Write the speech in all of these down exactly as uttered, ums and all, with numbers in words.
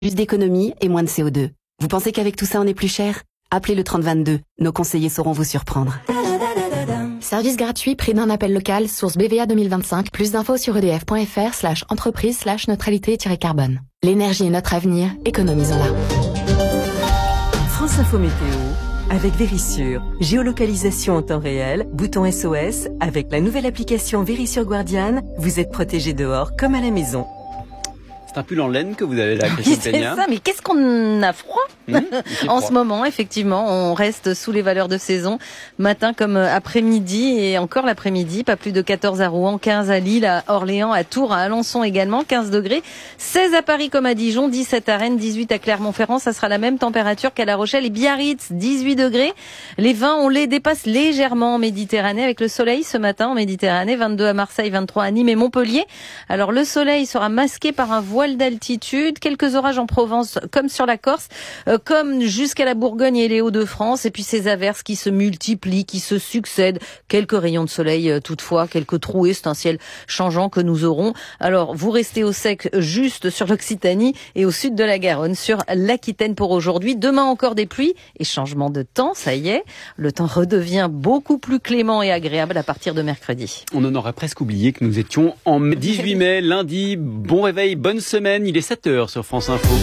plus d'économie et moins de C O deux. Vous pensez qu'avec tout ça on est plus cher ? Appelez le trente vingt-deux. Nos conseillers sauront vous surprendre. Service gratuit, prix d'un appel local, source B V A deux mille vingt-cinq. Plus d'infos sur edf.fr slash entreprise slash neutralité-carbone. L'énergie est notre avenir, économisons-la. France Info Météo, avec Vérissure. Géolocalisation en temps réel, bouton S O S. Avec la nouvelle application Vérissure Guardian, vous êtes protégé dehors comme à la maison. C'est un pull en laine que vous avez là, Christine C'est Peña. ça, mais qu'est-ce qu'on a froid mmh, en froid. ce moment, effectivement. On reste sous les valeurs de saison, matin comme après-midi, et encore l'après-midi, pas plus de quatorze à Rouen, quinze à Lille, à Orléans, à Tours, à Alençon également, quinze degrés, seize à Paris comme à Dijon, dix-sept à Rennes, dix-huit à Clermont-Ferrand, ça sera la même température qu'à La Rochelle et Biarritz, dix-huit degrés. Les vingt, on les dépasse légèrement en Méditerranée, avec le soleil ce matin en Méditerranée, vingt-deux à Marseille, vingt-trois à Nîmes et Montpellier. Alors le soleil sera masqué par un voile d'altitude, quelques orages en Provence comme sur la Corse, euh, comme jusqu'à la Bourgogne et les Hauts-de-France, et puis ces averses qui se multiplient, qui se succèdent, quelques rayons de soleil euh, toutefois, quelques trouées, c'est un ciel changeant que nous aurons. Alors vous restez au sec juste sur l'Occitanie et au sud de la Garonne, sur l'Aquitaine pour aujourd'hui. Demain encore des pluies et changement de temps, ça y est, le temps redevient beaucoup plus clément et agréable à partir de mercredi. On en aurait presque oublié que nous étions en dix-huit mai, lundi. Bon réveil, bonne semaine. Il est sept heures sur France Info.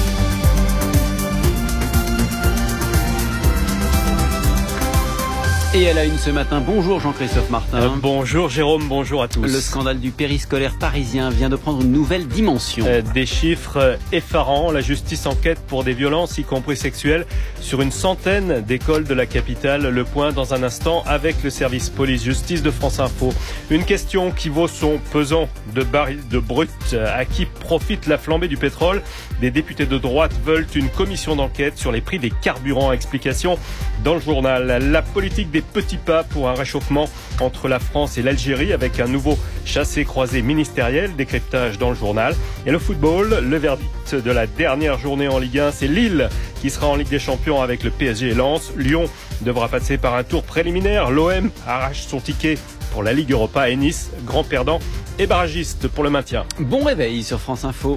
Et à la une ce matin, bonjour Jean-Christophe Martin. Euh, bonjour Jérôme, bonjour à tous. Le scandale du périscolaire parisien vient de prendre une nouvelle dimension. Euh, des chiffres effarants. La justice enquête pour des violences, y compris sexuelles, sur une centaine d'écoles de la capitale. Le point dans un instant avec le service police-justice de France Info. Une question qui vaut son pesant de baril de brut. À qui profite la flambée du pétrole ? Des députés de droite veulent une commission d'enquête sur les prix des carburants. Explication dans le journal. La politique des petits pas pour un réchauffement entre la France et l'Algérie avec un nouveau chassé-croisé ministériel, décryptage dans le journal. Et le football, le verdict de la dernière journée en Ligue un, c'est Lille qui sera en Ligue des Champions avec le P S G et Lens. Lyon devra passer par un tour préliminaire. L'O M arrache son ticket pour la Ligue Europa et Nice, grand perdant et barragiste pour le maintien. Bon réveil sur France Info.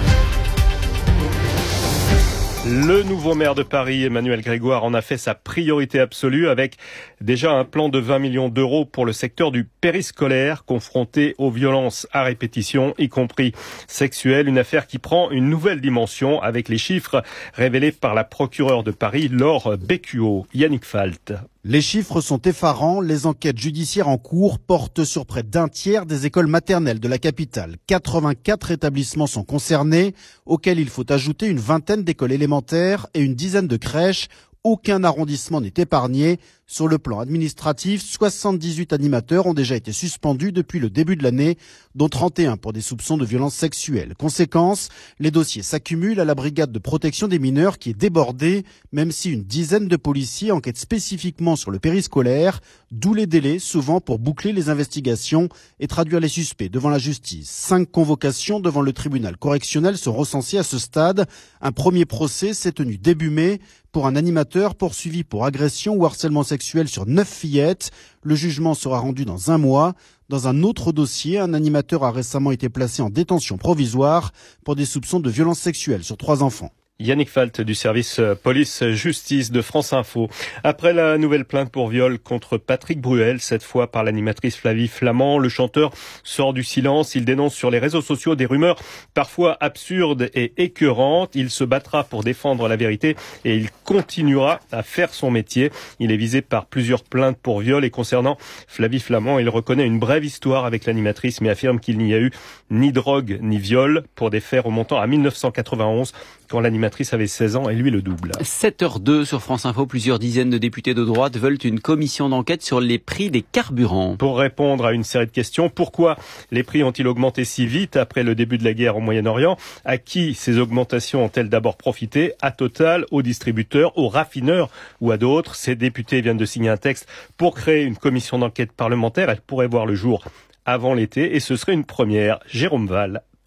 Le nouveau maire de Paris, Emmanuel Grégoire, en a fait sa priorité absolue avec déjà un plan de vingt millions d'euros pour le secteur du périscolaire confronté aux violences à répétition, y compris sexuelles. Une affaire qui prend une nouvelle dimension avec les chiffres révélés par la procureure de Paris, Laure Bécuot. Yannick Falt. Les chiffres sont effarants. Les enquêtes judiciaires en cours portent sur près d'un tiers des écoles maternelles de la capitale. quatre-vingt-quatre établissements sont concernés, auxquels il faut ajouter une vingtaine d'écoles élémentaires et une dizaine de crèches. Aucun arrondissement n'est épargné. Sur le plan administratif, soixante-dix-huit animateurs ont déjà été suspendus depuis le début de l'année, dont trente et un pour des soupçons de violences sexuelles. Conséquence, les dossiers s'accumulent à la brigade de protection des mineurs qui est débordée, même si une dizaine de policiers enquêtent spécifiquement sur le périscolaire, d'où les délais souvent pour boucler les investigations et traduire les suspects devant la justice. Cinq convocations devant le tribunal correctionnel sont recensées à ce stade. Un premier procès s'est tenu début mai pour un animateur poursuivi pour agression ou harcèlement sexuel sur neuf fillettes. Le jugement sera rendu dans un mois. Dans un autre dossier, un animateur a récemment été placé en détention provisoire pour des soupçons de violences sexuelles sur trois enfants. Yannick Falt du service police-justice de France Info. Après la nouvelle plainte pour viol contre Patrick Bruel, cette fois par l'animatrice Flavie Flamand, le chanteur sort du silence. Il dénonce sur les réseaux sociaux des rumeurs parfois absurdes et écœurantes. Il se battra pour défendre la vérité et il continuera à faire son métier. Il est visé par plusieurs plaintes pour viol et concernant Flavie Flamand, il reconnaît une brève histoire avec l'animatrice mais affirme qu'il n'y a eu ni drogue ni viol pour des faits remontant à mille neuf cent quatre-vingt-onze quand l'animatrice avait seize ans et lui le double. sept heures deux sur France Info, plusieurs dizaines de députés de droite veulent une commission d'enquête sur les prix des carburants. Pour répondre à une série de questions, pourquoi les prix ont-ils augmenté si vite après le début de la guerre au Moyen-Orient ? À qui ces augmentations ont-elles d'abord profité ? À Total, aux distributeurs, aux raffineurs ou à d'autres ? Ces députés viennent de signer un texte pour créer une commission d'enquête parlementaire. Elle pourrait voir le jour avant l'été et ce serait une première. Jérôme Val.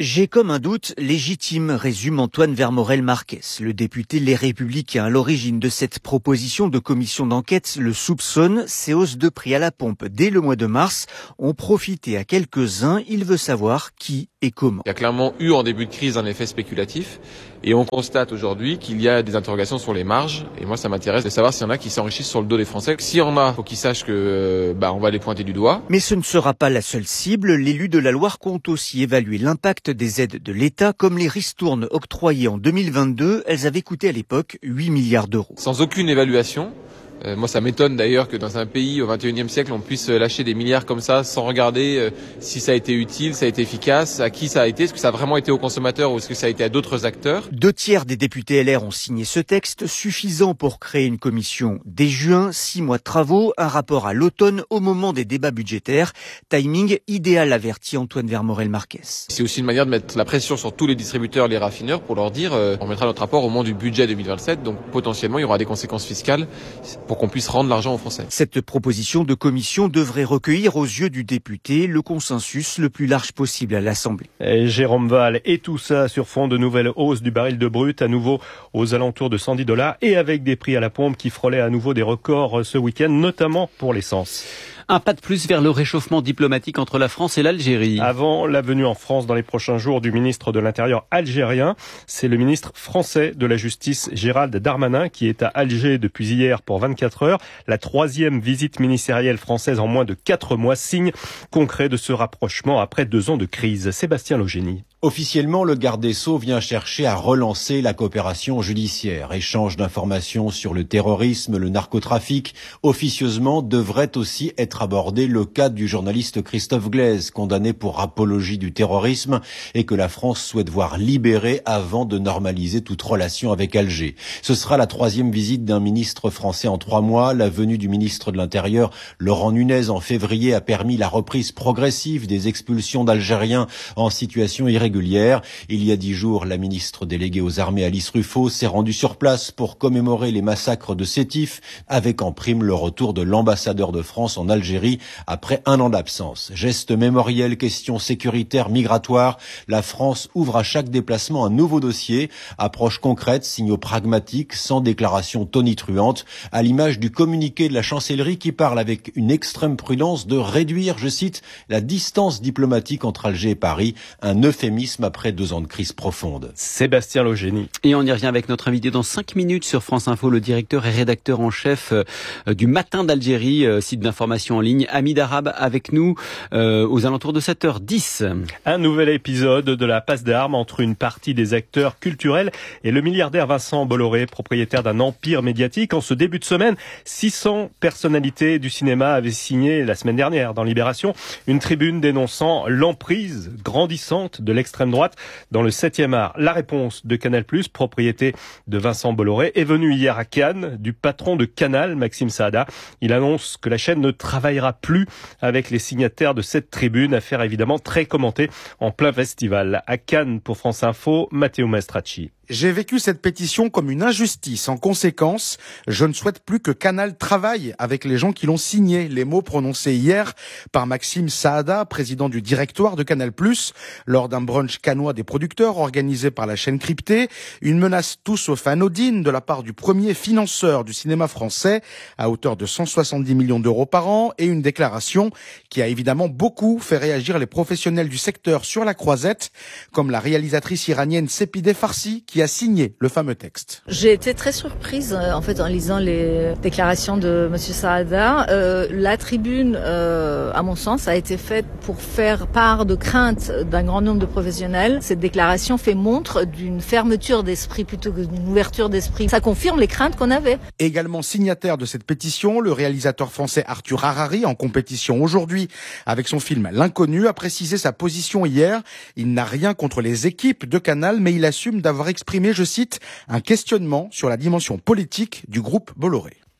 J'ai comme un doute légitime, résume Antoine Vermorel-Marquez. Le député Les Républicains à l'origine de cette proposition de commission d'enquête le soupçonne. Ces hausses de prix à la pompe dès le mois de mars ont profité à quelques-uns. Il veut savoir qui et comment. Il y a clairement eu en début de crise un effet spéculatif et on constate aujourd'hui qu'il y a des interrogations sur les marges. Et moi, ça m'intéresse de savoir s'il y en a qui s'enrichissent sur le dos des Français. S'il y en a, il faut qu'ils sachent que bah, on va les pointer du doigt. Mais ce ne sera pas la seule cible. L'élu de la Loire compte aussi évaluer l'impact des aides de l'État, comme les ristournes octroyées en deux mille vingt-deux. Elles avaient coûté à l'époque huit milliards d'euros. Sans aucune évaluation. Euh, moi, ça m'étonne d'ailleurs que dans un pays au vingt et unième siècle, on puisse lâcher des milliards comme ça sans regarder euh, si ça a été utile, ça a été efficace, à qui ça a été, est-ce que ça a vraiment été aux consommateurs ou est-ce que ça a été à d'autres acteurs. Deux tiers des députés L R ont signé ce texte, suffisant pour créer une commission dès juin, six mois de travaux, un rapport à l'automne au moment des débats budgétaires. Timing idéal, avertit Antoine Vermorel-Marquez. C'est aussi une manière de mettre la pression sur tous les distributeurs, les raffineurs, pour leur dire euh, on mettra notre rapport au moment du budget deux mille vingt-sept, donc potentiellement il y aura des conséquences fiscales pour qu'on puisse rendre l'argent aux Français. Cette proposition de commission devrait recueillir aux yeux du député le consensus le plus large possible à l'Assemblée. Et Jérôme Val, et tout ça sur fond de nouvelles hausses du baril de brut, à nouveau aux alentours de cent dix dollars, et avec des prix à la pompe qui frôlaient à nouveau des records ce week-end, notamment pour l'essence. Un pas de plus vers le réchauffement diplomatique entre la France et l'Algérie. Avant la venue en France dans les prochains jours du ministre de l'Intérieur algérien, c'est le ministre français de la Justice Gérald Darmanin qui est à Alger depuis hier pour vingt-quatre heures. La troisième visite ministérielle française en moins de quatre mois, signe concret de ce rapprochement après deux ans de crise. Sébastien Logénie. Officiellement, le garde des Sceaux vient chercher à relancer la coopération judiciaire. Échange d'informations sur le terrorisme, le narcotrafic. Officieusement, devrait aussi être abordé le cas du journaliste Christophe Glaise, condamné pour apologie du terrorisme et que la France souhaite voir libéré avant de normaliser toute relation avec Alger. Ce sera la troisième visite d'un ministre français en trois mois. La venue du ministre de l'Intérieur, Laurent Nunez, en février, a permis la reprise progressive des expulsions d'Algériens en situation irrégulière. Il y a dix jours, la ministre déléguée aux armées Alice Ruffo s'est rendue sur place pour commémorer les massacres de Sétif, avec en prime le retour de l'ambassadeur de France en Algérie après un an d'absence. Geste mémoriel, question sécuritaire, migratoire. La France ouvre à chaque déplacement un nouveau dossier. Approche concrète, signaux pragmatiques, sans déclaration tonitruante, à l'image du communiqué de la chancellerie qui parle avec une extrême prudence de réduire, je cite, la distance diplomatique entre Alger et Paris, un euphémisme après deux ans de crise profonde. Sébastien Logénie. Et on y revient avec notre invité dans cinq minutes sur France Info, le directeur et rédacteur en chef euh, du Matin d'Algérie, euh, site d'information en ligne. Hamid Arabe avec nous euh, aux alentours de sept heures dix. Un nouvel épisode de la passe d'armes entre une partie des acteurs culturels et le milliardaire Vincent Bolloré, propriétaire d'un empire médiatique. En ce début de semaine, six cents personnalités du cinéma avaient signé la semaine dernière dans Libération une tribune dénonçant l'emprise grandissante de l'extrême droite dans le septième art. La réponse de Canal+, propriété de Vincent Bolloré, est venue hier à Cannes du patron de Canal, Maxime Saada. Il annonce que la chaîne ne travaillera plus avec les signataires de cette tribune, affaire évidemment très commentée en plein festival. À Cannes, pour France Info, Matteo Maestracci. J'ai vécu cette pétition comme une injustice. En conséquence, je ne souhaite plus que Canal travaille avec les gens qui l'ont signé. Les mots prononcés hier par Maxime Saada, président du directoire de Canal+, lors d'un brunch cannois des producteurs organisé par la chaîne cryptée. Une menace tout sauf anodine de la part du premier financeur du cinéma français à hauteur de cent soixante-dix millions d'euros par an, et une déclaration qui a évidemment beaucoup fait réagir les professionnels du secteur sur la croisette, comme la réalisatrice iranienne Sepideh Farsi, qui a signé le fameux texte. J'ai été très surprise euh, en fait en lisant les déclarations de Monsieur Saada. Euh, la tribune, euh, à mon sens, a été faite pour faire part de craintes d'un grand nombre de professionnels. Cette déclaration fait montre d'une fermeture d'esprit plutôt que d'une ouverture d'esprit. Ça confirme les craintes qu'on avait. Également signataire de cette pétition, le réalisateur français Arthur Harari, en compétition aujourd'hui avec son film L'Inconnu, a précisé sa position hier. Il n'a rien contre les équipes de Canal, mais il assume d'avoir exprimé, je cite, un questionnement sur la dimension politique du groupe Bolloré.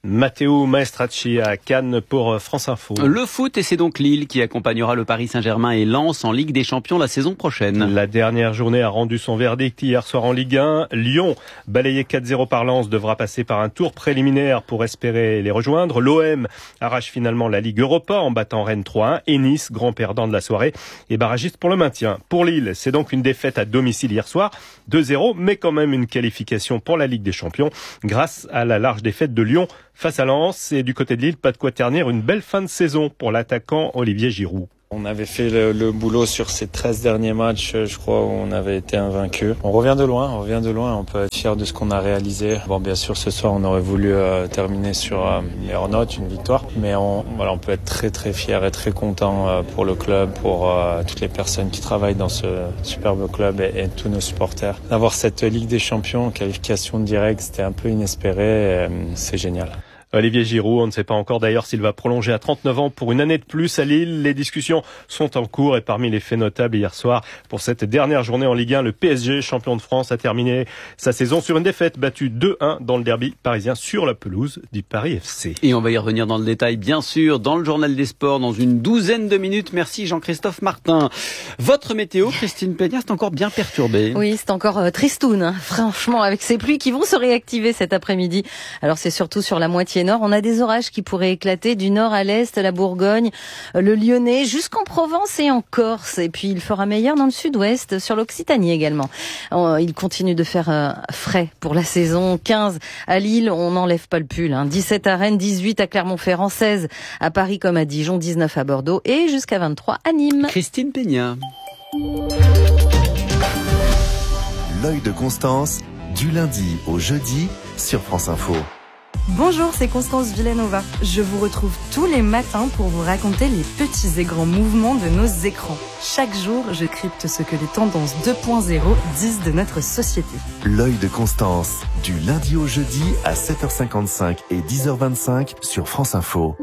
Matteo Maestracci à Cannes pour France Info. Le foot, et c'est donc Lille qui accompagnera le Paris Saint-Germain et Lens en Ligue des Champions la saison prochaine. La dernière journée a rendu son verdict hier soir en Ligue un. Lyon, balayé quatre zéro par Lens, devra passer par un tour préliminaire pour espérer les rejoindre. L'O M arrache finalement la Ligue Europa en battant Rennes trois un. Et Nice, grand perdant de la soirée, est barragiste pour le maintien. Pour Lille, c'est donc une défaite à domicile hier soir, deux zéro, mais quand même une qualification pour la Ligue des Champions grâce à la large défaite de Lyon face à Lens. Et du côté de Lille, pas de quoi ternir une belle fin de saison pour l'attaquant Olivier Giroud. On avait fait le, le boulot sur ces treize derniers matchs, je crois, où on avait été invaincu. On revient de loin, on revient de loin, on peut être fier de ce qu'on a réalisé. Bon, bien sûr, ce soir, on aurait voulu euh, terminer sur euh, une meilleure note, une victoire. Mais on, voilà, on peut être très très fier et très content euh, pour le club, pour euh, toutes les personnes qui travaillent dans ce superbe club et, et tous nos supporters. D'avoir cette Ligue des Champions, qualification directe, c'était un peu inespéré, et, euh, c'est génial. Olivier Giroud, on ne sait pas encore d'ailleurs s'il va prolonger à trente-neuf ans pour une année de plus à Lille. Les discussions sont en cours et parmi les faits notables hier soir, pour cette dernière journée en Ligue un, le P S G, champion de France, a terminé sa saison sur une défaite battue deux un dans le derby parisien sur la pelouse du Paris F C. Et on va y revenir dans le détail, bien sûr, dans le journal des sports, dans une douzaine de minutes. Merci Jean-Christophe Martin. Votre météo, Christine Peña, c'est encore bien perturbé. Oui, c'est encore euh, tristoun, hein, franchement, avec ces pluies qui vont se réactiver cet après-midi. Alors c'est surtout sur la moitié nord, on a des orages qui pourraient éclater du nord à l'est, la Bourgogne, le Lyonnais, jusqu'en Provence et en Corse. Et puis il fera meilleur dans le sud-ouest, sur l'Occitanie également. Il continue de faire frais pour la saison. quinze à Lille, on n'enlève pas le pull. Hein. dix-sept à Rennes, dix-huit à Clermont-Ferrand, seize à Paris comme à Dijon, dix-neuf à Bordeaux et jusqu'à vingt-trois à Nîmes. Christine Peña. L'œil de Constance, du lundi au jeudi sur France Info. Bonjour, c'est Constance Villanova. Je vous retrouve tous les matins pour vous raconter les petits et grands mouvements de nos écrans. Chaque jour, je crypte ce que les tendances deux point zéro disent de notre société. L'œil de Constance, du lundi au jeudi à sept heures cinquante-cinq et dix heures vingt-cinq sur France Info.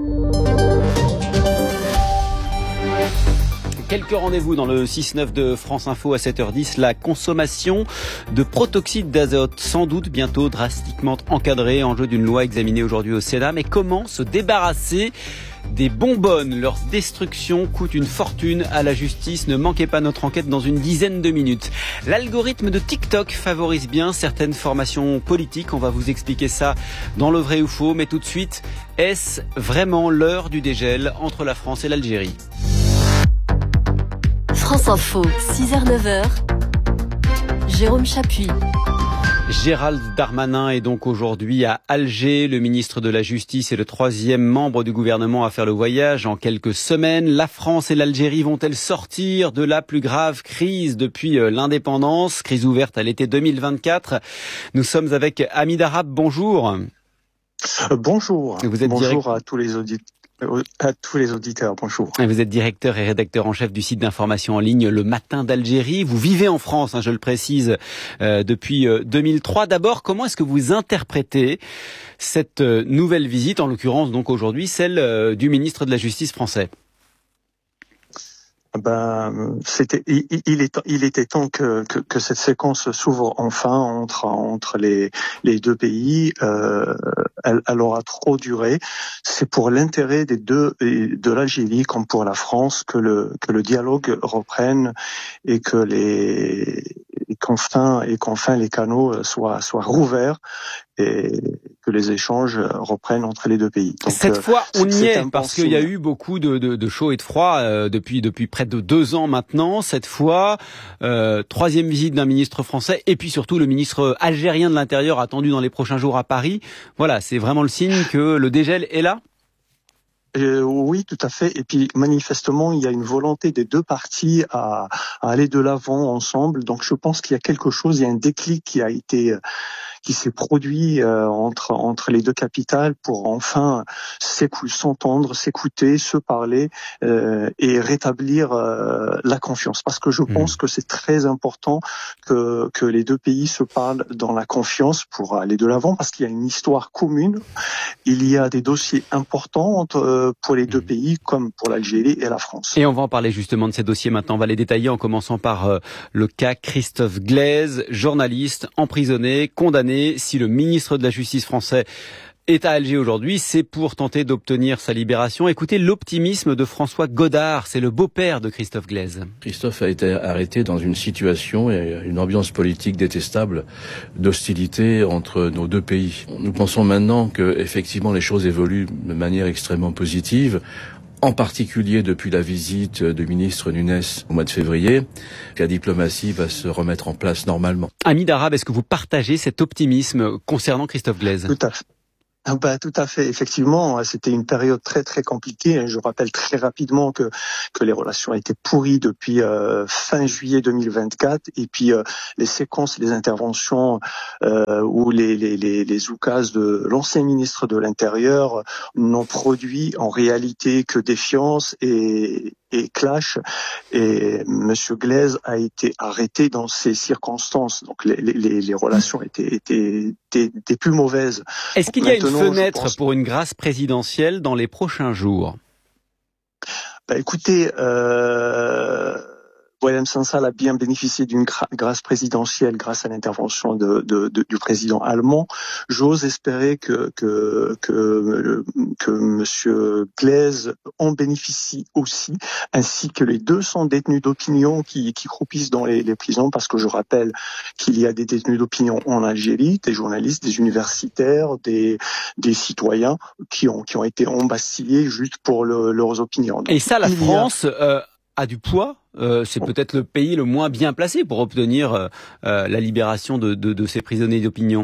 Quelques rendez-vous dans le six neuf de France Info à sept heures dix. La consommation de protoxyde d'azote, sans doute bientôt drastiquement encadrée, enjeu d'une loi examinée aujourd'hui au Sénat. Mais comment se débarrasser des bonbonnes? Leur destruction coûte une fortune à la justice. Ne manquez pas notre enquête dans une dizaine de minutes. L'algorithme de TikTok favorise bien certaines formations politiques. On va vous expliquer ça dans le vrai ou faux. Mais tout de suite, est-ce vraiment l'heure du dégel entre la France et l'Algérie? France Info, six heures neuf heures, Jérôme Chapuis. Gérald Darmanin est donc aujourd'hui à Alger. Le ministre de la Justice est le troisième membre du gouvernement à faire le voyage en quelques semaines. La France et l'Algérie vont-elles sortir de la plus grave crise depuis l'indépendance, crise ouverte à l'été deux mille vingt-quatre? Nous sommes avec Hamid Arab, bonjour. Euh, bonjour. Vous êtes bonjour direct... à tous les auditeurs. À tous les auditeurs, bonjour. Vous êtes directeur et rédacteur en chef du site d'information en ligne Le Matin d'Algérie. Vous vivez en France, hein, je le précise, euh, depuis euh, deux mille trois. D'abord, comment est-ce que vous interprétez cette euh, nouvelle visite, en l'occurrence donc aujourd'hui, celle euh, du ministre de la Justice français? Ben, c'était, il, il, est, il était temps que, que, que cette séquence s'ouvre enfin entre entre les les deux pays. Euh, elle, elle aura trop duré. C'est pour l'intérêt des deux, de l'Algérie comme pour la France, que le que le dialogue reprenne et que les et qu'enfin et qu'enfin les canaux soient soient rouverts et que les échanges reprennent entre les deux pays. Donc, cette fois, on y est, parce qu'il y a eu beaucoup de, de, de chaud et de froid euh, depuis depuis près de deux ans maintenant. Cette fois, euh, troisième visite d'un ministre français et puis surtout le ministre algérien de l'Intérieur attendu dans les prochains jours à Paris. Voilà, c'est vraiment le signe que le dégel est là. Euh, oui, tout à fait. Et puis manifestement, il y a une volonté des deux parties à, à aller de l'avant ensemble. Donc je pense qu'il y a quelque chose, il y a un déclic qui a été qui s'est produit euh, entre entre les deux capitales pour enfin s'entendre, s'écouter, se parler euh, et rétablir euh, la confiance. Parce que je pense mmh. que c'est très important que que les deux pays se parlent dans la confiance pour aller de l'avant, parce qu'il y a une histoire commune. Il y a des dossiers importants entre, pour les deux mmh. pays, comme pour l'Algérie et la France. Et on va en parler justement de ces dossiers maintenant. On va les détailler en commençant par euh, le cas Christophe Glaise, journaliste emprisonné, condamné. Si le ministre de la Justice français est à Alger aujourd'hui, c'est pour tenter d'obtenir sa libération. Écoutez l'optimisme de François Godard, c'est le beau-père de Christophe Glaise. Christophe a été arrêté dans une situation et une ambiance politique détestable d'hostilité entre nos deux pays. Nous pensons maintenant que effectivement les choses évoluent de manière extrêmement positive, en particulier depuis la visite du ministre Nunes au mois de février, que la diplomatie va se remettre en place normalement. Hamid Arab, est-ce que vous partagez cet optimisme concernant Christophe Glaise ? Tout à fait. Ah bah, tout à fait. Effectivement, c'était une période très très compliquée. Je rappelle très rapidement que que les relations étaient pourries depuis euh, fin juillet deux mille vingt-quatre, et puis euh, les séquences, les interventions euh, où les les les, les oukases de l'ancien ministre de l'Intérieur n'ont produit en réalité que défiance et et clash, et Monsieur Glaise a été arrêté dans ces circonstances. Donc les les, les relations étaient étaient étaient, étaient plus mauvaises. Est-ce qu'il y a une fenêtre pense... pour une grâce présidentielle dans les prochains jours ? Bah, écoutez, euh... Boualem Sansal a bien bénéficié d'une grâce présidentielle grâce à l'intervention de, de, de, du président allemand. J'ose espérer que que que, que Monsieur Glaise en bénéficie aussi, ainsi que les deux cents détenus d'opinion qui, qui croupissent dans les, les prisons, parce que je rappelle qu'il y a des détenus d'opinion en Algérie, des journalistes, des universitaires, des des citoyens qui ont qui ont été embastillés juste pour le, leurs opinions. Donc, et ça, la France a... euh, a du poids. Euh, c'est peut-être le pays le moins bien placé pour obtenir euh, la libération de, de, de ces prisonniers d'opinion.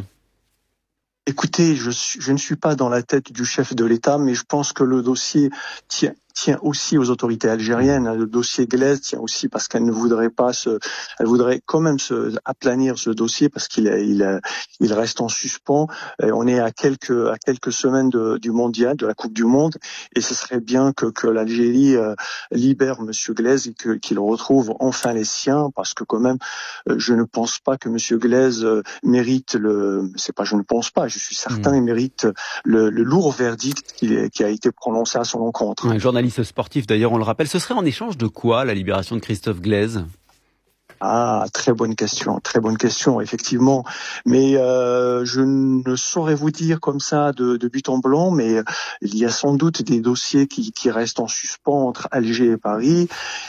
Écoutez, je, suis, je ne suis pas dans la tête du chef de l'État, mais je pense que le dossier tient, tient aussi aux autorités algériennes. Le dossier Glaise tient aussi parce qu'elle ne voudrait pas se, elle voudrait quand même se aplanir ce dossier parce qu'il il, il reste en suspens. Et on est à quelques à quelques semaines de, du mondial, de la Coupe du Monde, et ce serait bien que que l'Algérie euh, libère Monsieur Glaise et que qu'il retrouve enfin les siens, parce que quand même, euh, je ne pense pas que Monsieur Glaise euh, mérite le. C'est pas, je ne pense pas. Je suis certain, mmh. il mérite le, le lourd verdict qui, est, qui a été prononcé à son encontre. Un journaliste sportif, d'ailleurs, on le rappelle. Ce serait en échange de quoi, la libération de Christophe Glaise ? Ah, très bonne question, très bonne question, effectivement. Mais euh, je ne saurais vous dire comme ça de, de but en blanc, mais il y a sans doute des dossiers qui, qui restent en suspens entre Alger et Paris.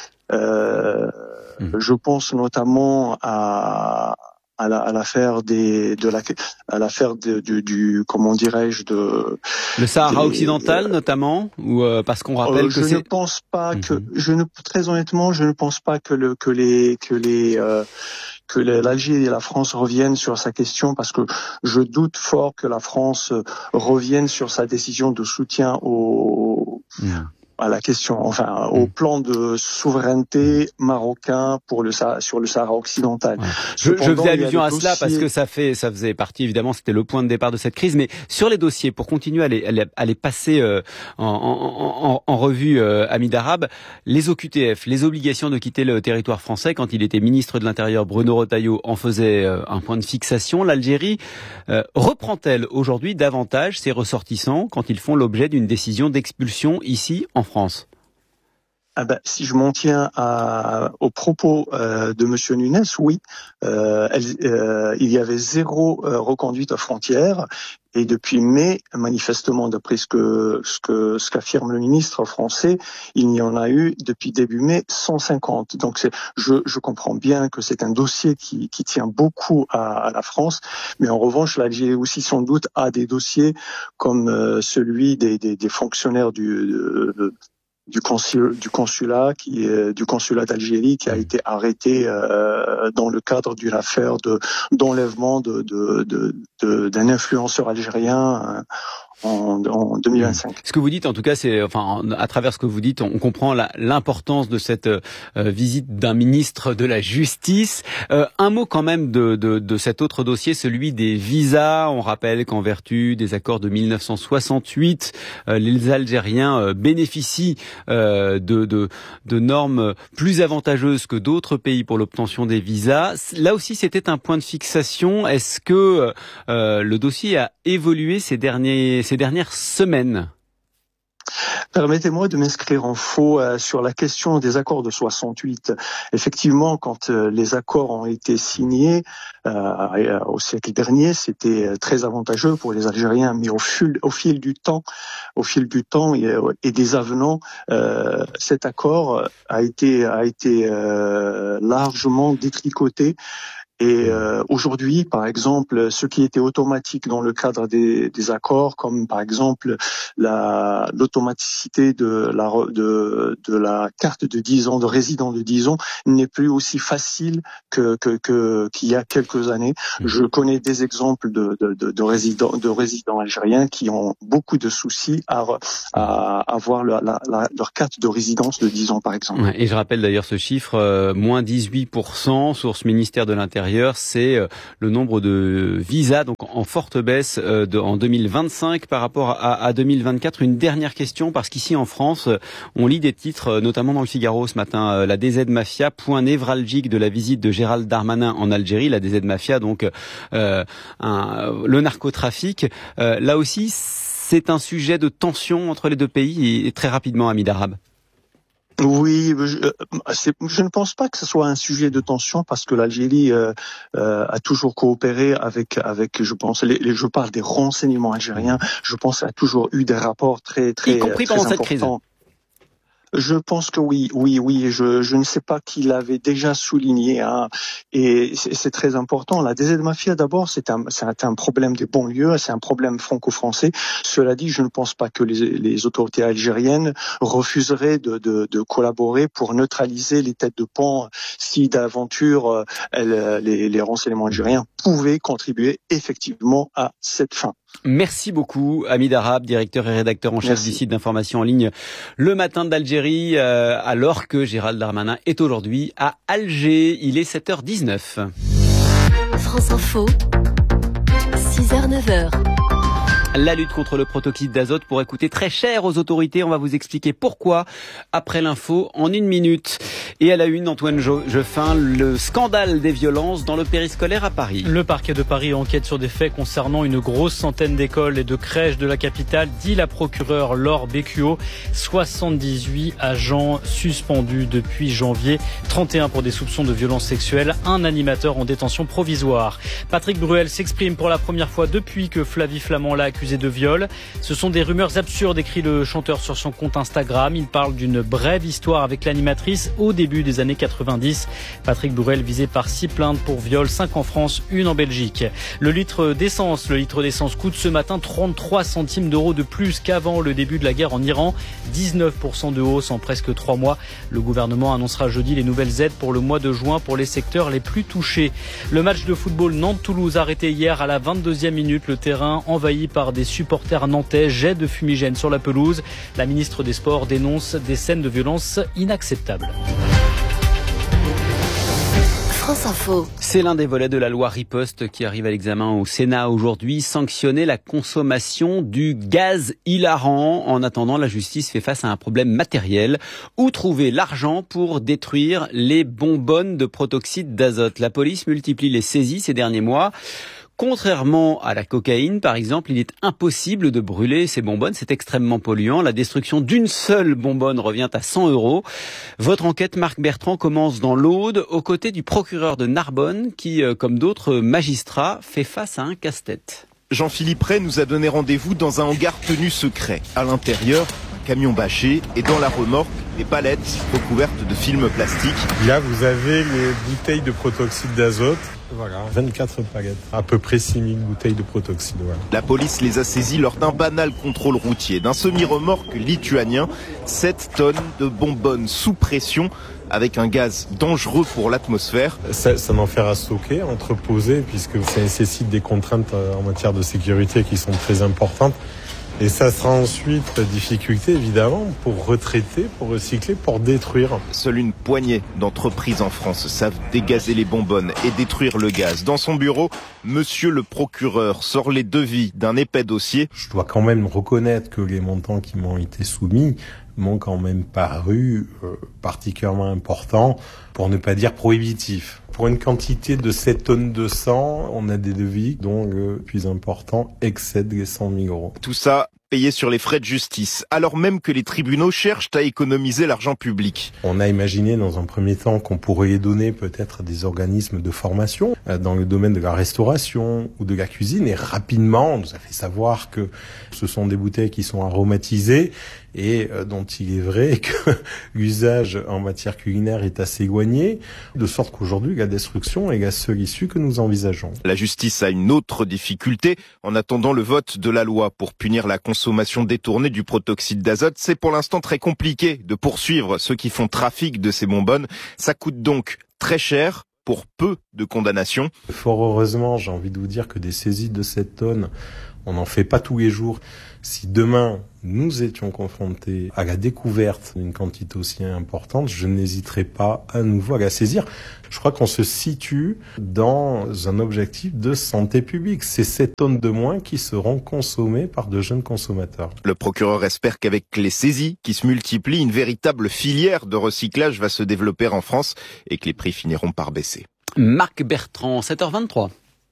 Euh, mmh. Je pense notamment à... à la, à l'affaire des de la à l'affaire de, du, du comment dirais-je de le Sahara des, occidental euh, notamment, ou euh, parce qu'on rappelle euh, que je c'est... ne pense pas mmh. que je ne très honnêtement je ne pense pas que le que les que les euh, que l'Algérie et la France reviennent sur sa question, parce que je doute fort que la France revienne sur sa décision de soutien au mmh. à la question, enfin, au plan de souveraineté marocain pour le sur le Sahara occidental. Ouais. Je, je faisais allusion à cela parce que ça fait, ça faisait partie, évidemment, c'était le point de départ de cette crise. Mais sur les dossiers, pour continuer à les, à les, à les passer euh, en, en, en, en revue, euh, Hamid Arab, les O Q T F, les obligations de quitter le territoire français, quand il était ministre de l'Intérieur, Bruno Retailleau en faisait euh, un point de fixation. L'Algérie euh, reprend-elle aujourd'hui davantage ses ressortissants quand ils font l'objet d'une décision d'expulsion ici en France? Ah ben, si je m'en tiens à, aux propos euh, de Monsieur Nunes, oui, euh, elle, euh, il y avait zéro euh, reconduite aux frontières, et depuis mai, manifestement, d'après ce que ce que ce qu'affirme le ministre français, il y en a eu depuis début mai cent cinquante. Donc, c'est, je, je comprends bien que c'est un dossier qui, qui tient beaucoup à, à la France, mais en revanche, l'Algérie aussi sans doute a des dossiers comme euh, celui des, des, des fonctionnaires du de, du consulat, du consulat qui est, du consulat d'Algérie qui a été arrêté euh, dans le cadre d'une affaire de d'enlèvement de, de, de, de d'un influenceur algérien. Euh, En, en deux mille vingt-cinq. Ce que vous dites, en tout cas, c'est, enfin, à travers ce que vous dites, on comprend la, l'importance de cette euh, visite d'un ministre de la Justice. Euh, un mot quand même de, de, de cet autre dossier, celui des visas. On rappelle qu'en vertu des accords de mille neuf cent soixante-huit, euh, les Algériens euh, bénéficient euh, de, de, de normes plus avantageuses que d'autres pays pour l'obtention des visas. Là aussi, c'était un point de fixation. Est-ce que euh, le dossier a évolué ces derniers ces dernières semaines? Permettez-moi de m'inscrire en faux euh, sur la question des accords de soixante-huit. Effectivement, quand euh, les accords ont été signés euh, au siècle dernier, c'était très avantageux pour les Algériens, mais au fil, au fil du temps, au fil du temps et, et des avenants, euh, cet accord a été a été euh, largement détricoté. Et euh, aujourd'hui, par exemple, ce qui était automatique dans le cadre des, des accords, comme par exemple la, l'automaticité de la, de, de la carte de dix ans, de résident de dix ans, n'est plus aussi facile que, que, que qu'il y a quelques années. Je connais des exemples de, de, de, de résidents, de résidents algériens qui ont beaucoup de soucis à, à avoir la, la, la, leur carte de résidence de dix ans, par exemple. Ouais, et je rappelle d'ailleurs ce chiffre, euh, moins dix-huit pour cent, source ministère de l'Intérieur. C'est le nombre de visas donc en forte baisse de, en deux mille vingt-cinq par rapport à, à deux mille vingt-quatre. Une dernière question, parce qu'ici en France, on lit des titres, notamment dans le Figaro ce matin, la D Z Mafia, point névralgique de la visite de Gérald Darmanin en Algérie. La D Z Mafia, donc euh, un, le narcotrafic. Euh, là aussi, c'est un sujet de tension entre les deux pays et, et très rapidement, Hamid Arab. Oui, je, c'est, je ne pense pas que ce soit un sujet de tension parce que l'Algérie euh, euh, a toujours coopéré avec, avec, je pense, les, les, je parle des renseignements algériens. Je pense a toujours eu des rapports très, très, y compris très pendant importants. Cette crise. Je pense que oui, oui, oui. Je, je ne sais pas qui l'avait déjà souligné, hein. Et c'est, c'est très important. La D Z Mafia, d'abord, c'est un, c'est un problème des banlieues, c'est un problème franco-français. Cela dit, je ne pense pas que les, les autorités algériennes refuseraient de, de, de collaborer pour neutraliser les têtes de pont si d'aventure elles, les, les renseignements algériens pouvaient contribuer effectivement à cette fin. Merci beaucoup, Hamid Arab, directeur et rédacteur en chef Merci. Du site d'information en ligne Le Matin d'Algérie, euh, alors que Gérald Darmanin est aujourd'hui à Alger. Il est sept heures dix-neuf. France Info, six heures neuf heures. La lutte contre le protoxyde d'azote pourrait coûter très cher aux autorités. On va vous expliquer pourquoi après l'info en une minute. Et à la une, Antoine Geoffin, le scandale des violences dans le périscolaire à Paris. Le parquet de Paris enquête sur des faits concernant une grosse centaine d'écoles et de crèches de la capitale, dit la procureure Laure Bécuot. soixante-dix-huit agents suspendus depuis janvier, trente et un pour des soupçons de violences sexuelles, un animateur en détention provisoire. Patrick Bruel s'exprime pour la première fois depuis que Flavie Flament l'a accusé de viol. Ce sont des rumeurs absurdes, écrit le chanteur sur son compte Instagram. Il parle d'une brève histoire avec l'animatrice au début des années quatre-vingt-dix. Patrick Bruel visé par six plaintes pour viol, cinq en France, une en Belgique. Le litre d'essence, le litre d'essence coûte ce matin trente-trois centimes d'euros de plus qu'avant le début de la guerre en Iran. dix-neuf pour cent de hausse en presque trois mois. Le gouvernement annoncera jeudi les nouvelles aides pour le mois de juin pour les secteurs les plus touchés. Le match de football Nantes-Toulouse arrêté hier à la vingt-deuxième minute. Le terrain envahi par des supporters nantais, jet de fumigène sur la pelouse. La ministre des Sports dénonce des scènes de violence inacceptables. France Info. C'est l'un des volets de la loi Riposte qui arrive à l'examen au Sénat aujourd'hui. Sanctionner la consommation du gaz hilarant. En attendant, la justice fait face à un problème matériel. Où trouver l'argent pour détruire les bonbonnes de protoxyde d'azote? La police multiplie les saisies ces derniers mois. Contrairement à la cocaïne, par exemple, il est impossible de brûler ces bonbonnes. C'est extrêmement polluant. La destruction d'une seule bonbonne revient à cent euros. Votre enquête, Marc Bertrand, commence dans l'Aude, aux côtés du procureur de Narbonne, qui, comme d'autres magistrats, fait face à un casse-tête. Jean-Philippe Ray nous a donné rendez-vous dans un hangar tenu secret. À l'intérieur, un camion bâché et dans la remorque, des palettes recouvertes de film plastique. Là, vous avez les bouteilles de protoxyde d'azote. Voilà, vingt-quatre palettes, à peu près six mille bouteilles de protoxyde. Voilà. La police les a saisies lors d'un banal contrôle routier. D'un semi-remorque lituanien, sept tonnes de bonbonnes sous pression avec un gaz dangereux pour l'atmosphère. Ça, c'est un enfer à stocker, à entreposer, puisque ça nécessite des contraintes en matière de sécurité qui sont très importantes. Et ça sera ensuite difficulté, évidemment, pour retraiter, pour recycler, pour détruire. Seule une poignée d'entreprises en France savent dégazer les bonbonnes et détruire le gaz. Dans son bureau, monsieur le procureur sort les devis d'un épais dossier. Je dois quand même reconnaître que les montants qui m'ont été soumis m'ont quand même paru euh, particulièrement importants, pour ne pas dire prohibitifs. Pour une quantité de sept tonnes de sang, on a des devis dont le plus important excède les cent mille euros. Tout ça payer sur les frais de justice, alors même que les tribunaux cherchent à économiser l'argent public. On a imaginé dans un premier temps qu'on pourrait donner peut-être des organismes de formation dans le domaine de la restauration ou de la cuisine, et rapidement on nous a fait savoir que ce sont des bouteilles qui sont aromatisées et dont il est vrai que l'usage en matière culinaire est assez éloigné, de sorte qu'aujourd'hui la destruction est la seule issue que nous envisageons. La justice a une autre difficulté. En attendant le vote de la loi pour punir la consommation détournée du protoxyde d'azote, c'est pour l'instant très compliqué de poursuivre ceux qui font trafic de ces bonbonnes. Ça coûte donc très cher pour peu de condamnations. Fort heureusement, j'ai envie de vous dire que des saisies de cette tonne, on n'en fait pas tous les jours. Si demain, nous étions confrontés à la découverte d'une quantité aussi importante, je n'hésiterai pas à nouveau à la saisir. Je crois qu'on se situe dans un objectif de santé publique. C'est sept tonnes de moins qui seront consommées par de jeunes consommateurs. Le procureur espère qu'avec les saisies qui se multiplient, une véritable filière de recyclage va se développer en France et que les prix finiront par baisser. Marc Bertrand, sept heures vingt-trois.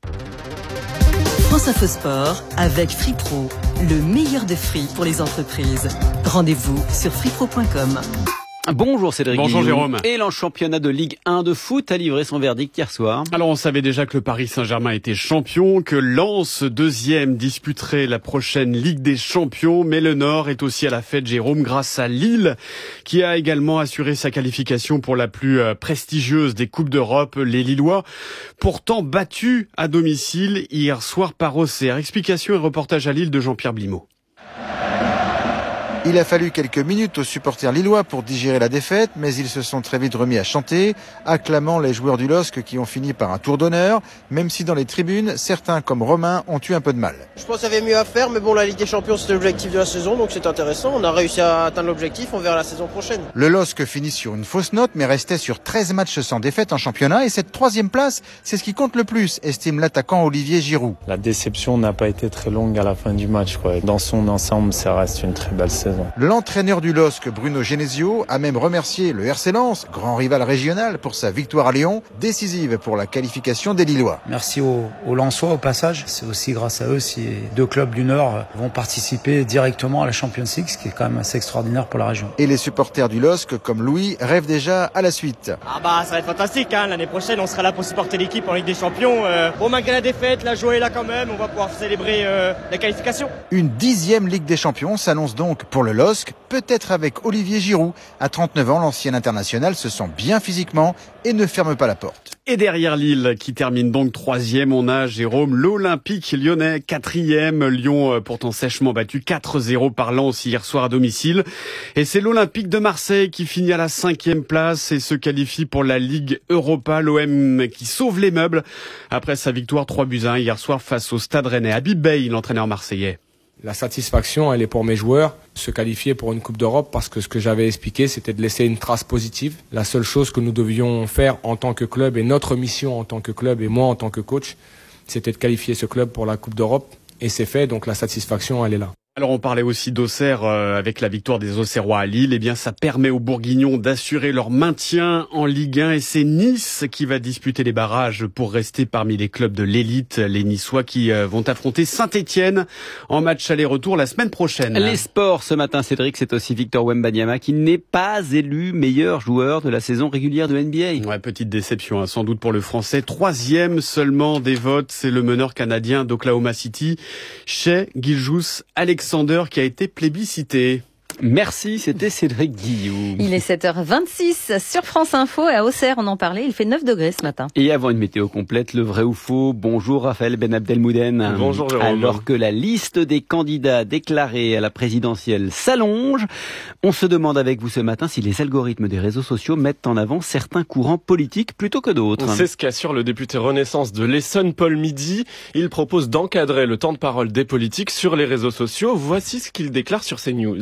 France Info Sport avec FreePro, le meilleur de free pour les entreprises. Rendez-vous sur freepro point com. Bonjour Cédric. Bonjour Guillaume. Jérôme. Et le championnat de Ligue un de foot a livré son verdict hier soir. Alors on savait déjà que le Paris Saint-Germain était champion, que Lens, deuxième, disputerait la prochaine Ligue des Champions, mais le Nord est aussi à la fête, Jérôme, grâce à Lille, qui a également assuré sa qualification pour la plus prestigieuse des Coupes d'Europe, les Lillois, pourtant battus à domicile hier soir par Auxerre. Explication et reportage à Lille de Jean-Pierre Blimaud. Il a fallu quelques minutes aux supporters lillois pour digérer la défaite, mais ils se sont très vite remis à chanter, acclamant les joueurs du L O S C qui ont fini par un tour d'honneur, même si dans les tribunes, certains comme Romain ont eu un peu de mal. Je pense qu'il y avait mieux à faire, mais bon, la Ligue des Champions c'était l'objectif de la saison, donc c'est intéressant. On a réussi à atteindre l'objectif, on verra la saison prochaine. Le L O S C finit sur une fausse note, mais restait sur treize matchs sans défaite en championnat, et cette troisième place, c'est ce qui compte le plus, estime l'attaquant Olivier Giroud. La déception n'a pas été très longue à la fin du match, quoi. Dans son ensemble, ça reste une très belle saison. L'entraîneur du L O S C, Bruno Genesio, a même remercié le R C Lens, grand rival régional, pour sa victoire à Lyon, décisive pour la qualification des Lillois. Merci aux, aux Lensois au passage. C'est aussi grâce à eux si deux clubs du Nord vont participer directement à la Champions League, ce qui est quand même assez extraordinaire pour la région. Et les supporters du L O S C, comme Louis, rêvent déjà à la suite. Ah bah ça va être fantastique, hein. L'année prochaine on sera là pour supporter l'équipe en Ligue des Champions. Euh, bon, malgré la défaite, la joie est là quand même, on va pouvoir célébrer euh, la qualification. Une dixième Ligue des Champions s'annonce donc pour le L O S C, peut-être avec Olivier Giroud. À trente-neuf ans, l'ancien international se sent bien physiquement et ne ferme pas la porte. Et derrière Lille, qui termine donc troisième, on a, Jérôme, l'Olympique lyonnais, quatrième. Lyon, pourtant sèchement battu quatre zéro par Lens hier soir à domicile. Et c'est l'Olympique de Marseille qui finit à la cinquième place et se qualifie pour la Ligue Europa. L'O M qui sauve les meubles après sa victoire trois buts à un hier soir face au Stade Rennais. Habib Bey, l'entraîneur marseillais. La satisfaction, elle est pour mes joueurs, se qualifier pour une Coupe d'Europe, parce que ce que j'avais expliqué, c'était de laisser une trace positive. La seule chose que nous devions faire en tant que club, et notre mission en tant que club, et moi en tant que coach, c'était de qualifier ce club pour la Coupe d'Europe. Et c'est fait, donc la satisfaction, elle est là. Alors on parlait aussi d'Auxerre euh, avec la victoire des Auxerrois à Lille. Eh bien ça permet aux Bourguignons d'assurer leur maintien en Ligue un et c'est Nice qui va disputer les barrages pour rester parmi les clubs de l'élite. Les Niçois qui euh, vont affronter Saint-Étienne en match aller-retour la semaine prochaine. Les sports ce matin, Cédric, c'est aussi Victor Wembanyama qui n'est pas élu meilleur joueur de la saison régulière de N B A. Ouais, petite déception hein, sans doute pour le Français. Troisième seulement des votes, c'est le meneur canadien d'Oklahoma City, Shai Gilgeous-Alexander, qui a été plébiscité. Merci, c'était Cédric Guillaume. Il est sept heures vingt-six sur France Info et à Auxerre, on en parlait, il fait neuf degrés ce matin. Et avant une météo complète, le vrai ou faux, bonjour Raphaël Ben Abdelmouden. Bonjour Jérôme. Alors que la liste des candidats déclarés à la présidentielle s'allonge, on se demande avec vous ce matin si les algorithmes des réseaux sociaux mettent en avant certains courants politiques plutôt que d'autres. C'est ce qu'assure le député Renaissance de l'Essonne, Paul Midi. Il propose d'encadrer le temps de parole des politiques sur les réseaux sociaux. Voici ce qu'il déclare sur CNews. C'est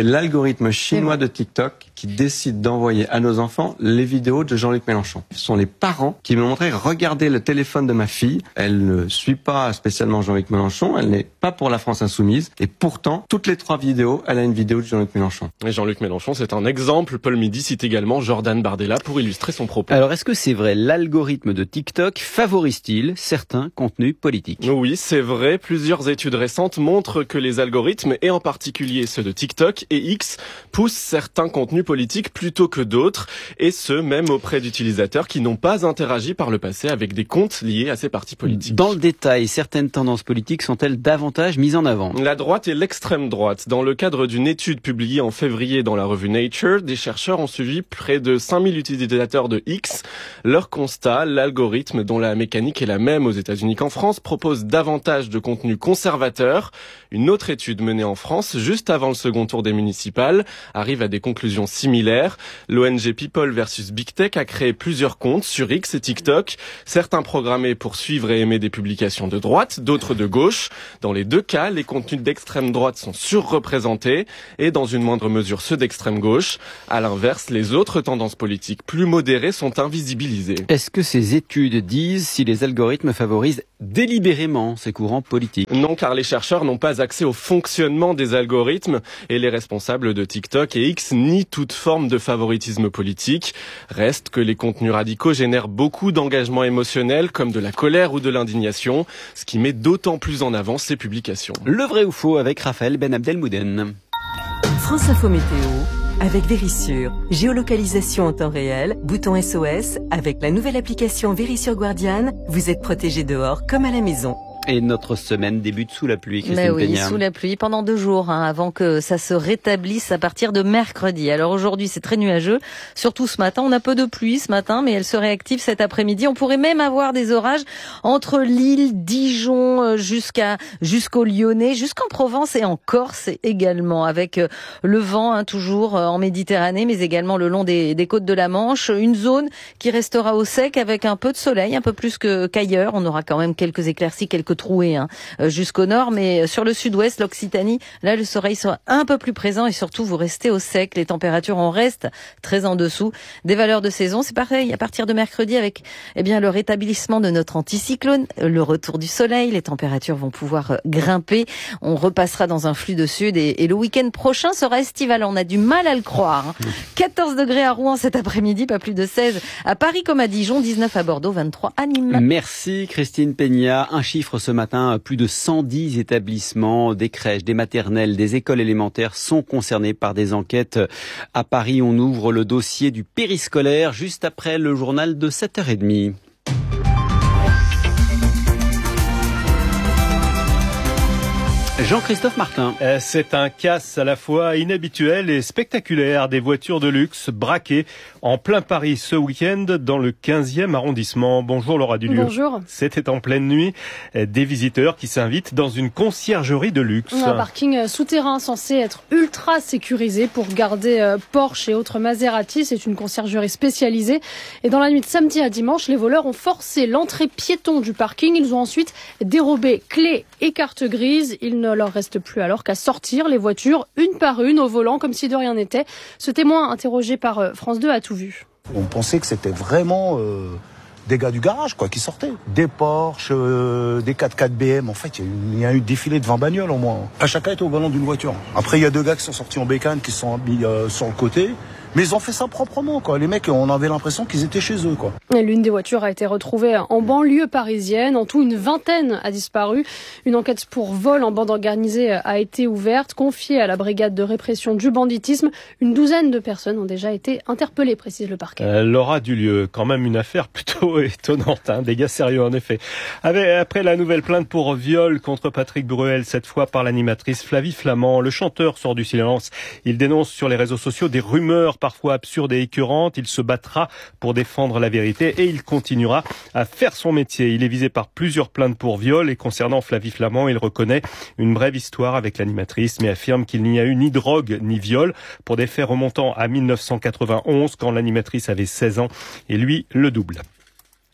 l'algorithme chinois de TikTok qui décide d'envoyer à nos enfants les vidéos de Jean-Luc Mélenchon. Ce sont les parents qui m'ont montré, regardez le téléphone de ma fille, elle ne suit pas spécialement Jean-Luc Mélenchon, elle n'est pas pour la France Insoumise, et pourtant, toutes les trois vidéos, elle a une vidéo de Jean-Luc Mélenchon. Et Jean-Luc Mélenchon, c'est un exemple. Paul Midi cite également Jordan Bardella pour illustrer son propos. Alors, est-ce que c'est vrai, l'algorithme de TikTok favorise-t-il certains contenus politiques ? Oui, c'est vrai. Plusieurs études récentes montrent que les algorithmes, et en particulier ceux de TikTok et X, poussent certains contenus politiques plutôt que d'autres, et ce, même auprès d'utilisateurs qui n'ont pas interagi par le passé avec des comptes liés à ces partis politiques. Dans le détail, certaines tendances politiques sont-elles davantage mises en avant ? La droite et l'extrême droite. Dans le cadre d'une étude publiée en février dans la revue Nature, des chercheurs ont suivi près de cinq mille utilisateurs de X. Leur constat, l'algorithme, dont la mécanique est la même aux États-Unis qu'en France, propose davantage de contenu conservateur. Une autre étude menée en France, juste avant le second tour des municipales, arrive à des conclusions similaires. L'O N G People versus Big Tech a créé plusieurs comptes sur X et TikTok, certains programmés pour suivre et aimer des publications de droite, d'autres de gauche. Dans les deux cas, les contenus d'extrême droite sont surreprésentés et dans une moindre mesure ceux d'extrême gauche. À l'inverse, les autres tendances politiques plus modérées sont invisibilisées. Est-ce que ces études disent si les algorithmes favorisent délibérément ces courants politiques ? Non, car les chercheurs n'ont pas accès au fonctionnement des algorithmes et les responsables de TikTok et X nient toute forme de favoritisme politique. Reste que les contenus radicaux génèrent beaucoup d'engagement émotionnel comme de la colère ou de l'indignation, ce qui met d'autant plus en avant ces publications. Le vrai ou faux avec Raphaël Ben Abdelmouden. France Info Météo avec Vérissure. Géolocalisation en temps réel, bouton S O S. Avec la nouvelle application Vérissure Guardian, vous êtes protégé dehors comme à la maison. Et notre semaine débute sous la pluie, Christine Mais oui, Peña. sous la pluie pendant deux jours, hein, avant que ça se rétablisse à partir de mercredi. Alors aujourd'hui, c'est très nuageux, surtout ce matin. On a peu de pluie ce matin, mais elle se réactive cet après-midi. On pourrait même avoir des orages entre Lille, Dijon, jusqu'à jusqu'au Lyonnais, jusqu'en Provence et en Corse également, avec le vent hein, toujours en Méditerranée, mais également le long des, des côtes de la Manche. Une zone qui restera au sec avec un peu de soleil, un peu plus que qu'ailleurs. On aura quand même quelques éclaircies, quelques troué hein, jusqu'au nord, mais sur le sud-ouest, l'Occitanie, là le soleil sera un peu plus présent et surtout vous restez au sec. Les températures en restent très en dessous des valeurs de saison. C'est pareil à partir de mercredi avec eh bien le rétablissement de notre anticyclone, le retour du soleil, les températures vont pouvoir grimper. On repassera dans un flux de sud et, et le week-end prochain sera estival. On a du mal à le croire. Hein. quatorze degrés à Rouen cet après-midi, pas plus de seize à Paris comme à Dijon, dix-neuf à Bordeaux, vingt-trois à Nîmes. Merci Christine Peña. Un chiffre ce matin, plus de cent dix établissements, des crèches, des maternelles, des écoles élémentaires sont concernés par des enquêtes. À Paris, on ouvre le dossier du périscolaire juste après le journal de sept heures trente. Jean-Christophe Martin. C'est un casse à la fois inhabituel et spectaculaire des voitures de luxe braquées en plein Paris ce week-end dans le quinzième arrondissement. Bonjour Laura Dulieu. Bonjour. C'était en pleine nuit. Des visiteurs qui s'invitent dans une conciergerie de luxe. Un parking souterrain censé être ultra sécurisé pour garder Porsche et autres Maserati. C'est une conciergerie spécialisée. Et dans la nuit de samedi à dimanche, les voleurs ont forcé l'entrée piéton du parking. Ils ont ensuite dérobé clés et cartes grises. Ils ne leur reste plus alors qu'à sortir les voitures une par une au volant comme si de rien n'était. Ce témoin interrogé par France deux a tout vu. On pensait que c'était vraiment euh, des gars du garage quoi qui sortaient. Des Porsche, euh, des quatre quatre B M. En fait, il y, y a eu défilé de vingt bagnoles au moins. À chacun était au volant d'une voiture. Après, il y a deux gars qui sont sortis en bécane, qui se sont mis euh, sur le côté. Mais ils ont fait ça proprement, quoi. Les mecs, on avait l'impression qu'ils étaient chez eux, quoi. L'une des voitures a été retrouvée en banlieue parisienne. En tout, une vingtaine a disparu. Une enquête pour vol en bande organisée a été ouverte, confiée à la brigade de répression du banditisme. Une douzaine de personnes ont déjà été interpellées, précise le parquet. Euh, Laura Dulieu, quand même une affaire plutôt étonnante, hein. Des gars sérieux en effet. Après la nouvelle plainte pour viol contre Patrick Bruel, cette fois par l'animatrice Flavie Flament, le chanteur sort du silence. Il dénonce sur les réseaux sociaux des rumeurs parfois absurde et écœurante. Il se battra pour défendre la vérité et il continuera à faire son métier. Il est visé par plusieurs plaintes pour viol et concernant Flavie Flament, il reconnaît une brève histoire avec l'animatrice mais affirme qu'il n'y a eu ni drogue ni viol pour des faits remontant à mille neuf cent quatre-vingt-onze quand l'animatrice avait seize ans et lui le double.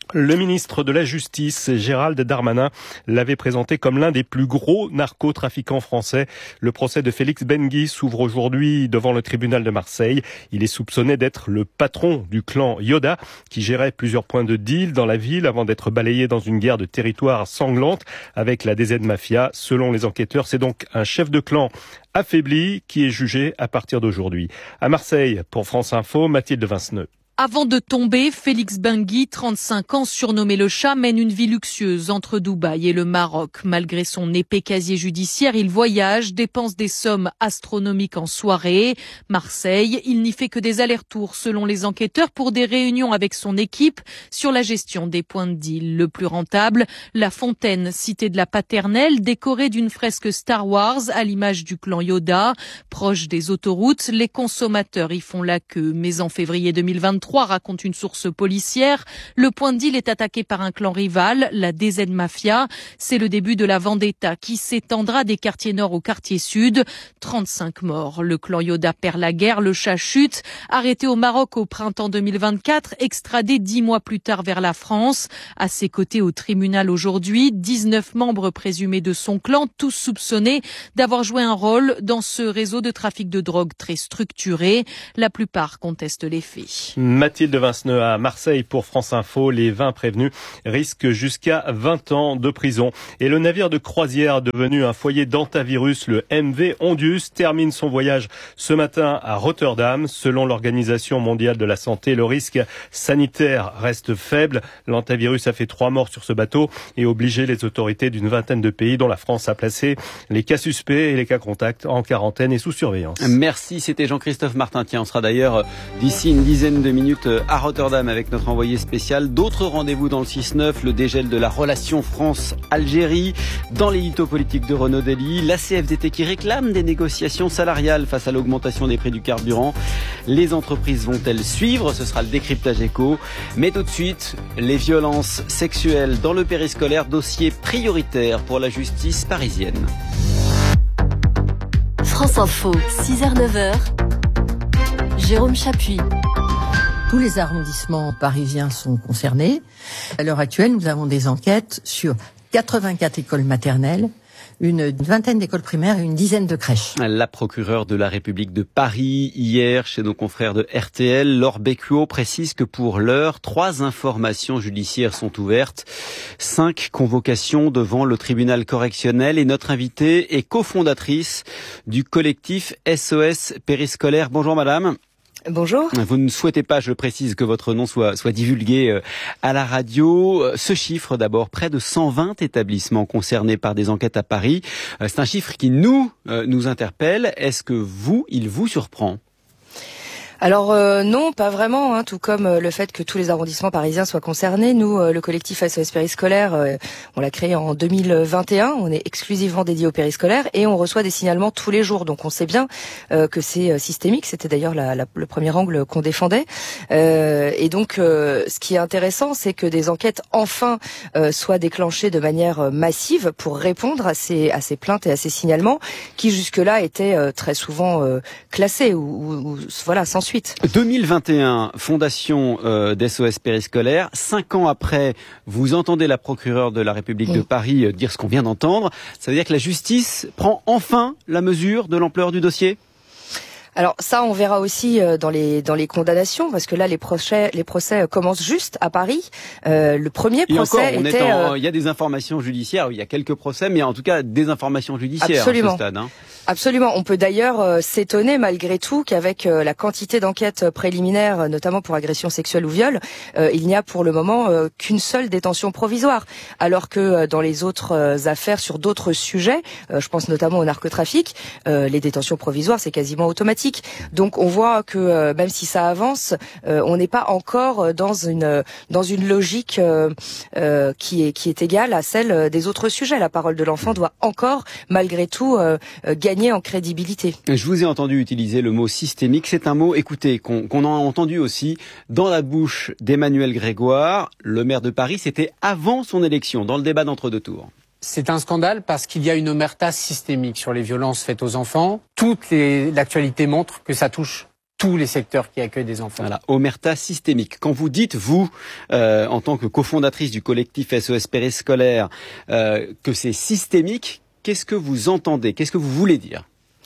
Le ministre de la Justice, Gérald Darmanin, l'avait présenté comme l'un des plus gros narcotrafiquants français. Le procès de Félix Benguis s'ouvre aujourd'hui devant le tribunal de Marseille. Il est soupçonné d'être le patron du clan Yoda, qui gérait plusieurs points de deal dans la ville avant d'être balayé dans une guerre de territoire sanglante avec la D Z Mafia. Selon les enquêteurs, c'est donc un chef de clan affaibli qui est jugé à partir d'aujourd'hui. À Marseille, pour France Info, Mathilde Vinceneux. Avant de tomber, Félix Benguis, trente-cinq ans, surnommé le chat, mène une vie luxueuse entre Dubaï et le Maroc. Malgré son épais casier judiciaire, il voyage, dépense des sommes astronomiques en soirée. Marseille, il n'y fait que des allers-retours selon les enquêteurs pour des réunions avec son équipe sur la gestion des points de deal. Le plus rentable, la Fontaine, cité de la Paternelle, décorée d'une fresque Star Wars à l'image du clan Yoda. Proche des autoroutes, les consommateurs y font la queue. Mais en février deux mille vingt-trois, raconte une source policière, le point de deal est attaqué par un clan rival, la D Z Mafia. C'est le début de la vendetta qui s'étendra des quartiers nord au quartier sud. trente-cinq morts. Le clan Yoda perd la guerre, le chat chute. Arrêté au Maroc au printemps deux mille vingt-quatre, extradé dix mois plus tard vers la France. À ses côtés au tribunal aujourd'hui, dix-neuf membres présumés de son clan, tous soupçonnés d'avoir joué un rôle dans ce réseau de trafic de drogue très structuré. La plupart contestent les faits. Mathilde Vinceneux à Marseille pour France Info. Les vingt prévenus risquent jusqu'à vingt ans de prison. Et le navire de croisière devenu un foyer d'antavirus, le M V Ondius, termine son voyage ce matin à Rotterdam. Selon l'Organisation mondiale de la santé, le risque sanitaire reste faible. L'antavirus a fait trois morts sur ce bateau et obligé les autorités d'une vingtaine de pays, dont la France, a placé les cas suspects et les cas contacts en quarantaine et sous surveillance. Merci, c'était Jean-Christophe Martin. Tiens, on sera d'ailleurs d'ici une dizaine de minutes à Rotterdam avec notre envoyé spécial. D'autres rendez-vous dans le six neuf, le dégel de la relation France-Algérie, dans l'édito politique de Renaud Dely, la C F D T qui réclame des négociations salariales face à l'augmentation des prix du carburant. Les entreprises vont-elles suivre? Ce sera le décryptage éco. Mais tout de suite, les violences sexuelles dans le périscolaire, dossier prioritaire pour la justice parisienne. France Info, six heures neuf heures, Jérôme Chapuis. Tous les arrondissements parisiens sont concernés. À l'heure actuelle, nous avons des enquêtes sur quatre-vingt-quatre écoles maternelles, une vingtaine d'écoles primaires et une dizaine de crèches. La procureure de la République de Paris, hier, chez nos confrères de R T L, Laure Becquio, précise que pour l'heure, trois informations judiciaires sont ouvertes, cinq convocations devant le tribunal correctionnel, et notre invitée est cofondatrice du collectif S O S Périscolaire. Bonjour madame. Bonjour. Vous ne souhaitez pas, je précise, que votre nom soit, soit divulgué à la radio. Ce chiffre d'abord, près de cent vingt établissements concernés par des enquêtes à Paris. C'est un chiffre qui nous, nous interpelle. Est-ce que vous, il vous surprend ? Alors euh, non, pas vraiment, hein, tout comme euh, le fait que tous les arrondissements parisiens soient concernés. Nous, euh, le collectif S O S Périscolaire, euh, on l'a créé en deux mille vingt et un, on est exclusivement dédié au périscolaire et on reçoit des signalements tous les jours. Donc on sait bien euh, que c'est euh, systémique, c'était d'ailleurs la, la, le premier angle qu'on défendait. Euh, et donc euh, ce qui est intéressant, c'est que des enquêtes enfin euh, soient déclenchées de manière massive pour répondre à ces, à ces plaintes et à ces signalements qui jusque-là étaient euh, très souvent euh, classés ou, ou, ou voilà, sans suite. deux mille vingt et un, fondation euh, d'S O S Périscolaire. Cinq ans après, vous entendez la procureure de la République oui. de Paris euh, dire ce qu'on vient d'entendre. Ça veut dire que la justice prend enfin la mesure de l'ampleur du dossier ? Alors ça, on verra aussi dans les dans les condamnations, parce que là, les procès les procès commencent juste à Paris. Euh, le premier et procès encore, on était. Est en, euh... Il y a des informations judiciaires, il y a quelques procès, mais en tout cas des informations judiciaires Absolument. à ce stade. Hein. Absolument. On peut d'ailleurs euh, s'étonner malgré tout qu'avec euh, la quantité d'enquêtes préliminaires, notamment pour agression sexuelle ou viol, euh, il n'y a pour le moment euh, qu'une seule détention provisoire, alors que euh, dans les autres euh, affaires sur d'autres sujets, euh, je pense notamment au narcotrafic, euh, les détentions provisoires c'est quasiment automatique. Donc on voit que euh, même si ça avance, euh, on n'est pas encore dans une dans une logique euh, euh, qui est qui est égale à celle des autres sujets. La parole de l'enfant doit encore malgré tout euh, gagner en crédibilité. Je vous ai entendu utiliser le mot systémique. C'est un mot, écoutez, qu'on, qu'on a entendu aussi dans la bouche d'Emmanuel Grégoire, le maire de Paris. C'était avant son élection, dans le débat d'entre-deux tours. C'est un scandale parce qu'il y a une omerta systémique sur les violences faites aux enfants. Toute les, l'actualité montre que ça touche tous les secteurs qui accueillent des enfants. Voilà, omerta systémique. Quand vous dites, vous, euh, en tant que cofondatrice du collectif S O S Périscolaire, euh, que c'est systémique, qu'est-ce que vous entendez? Qu'est-ce que vous voulez dire?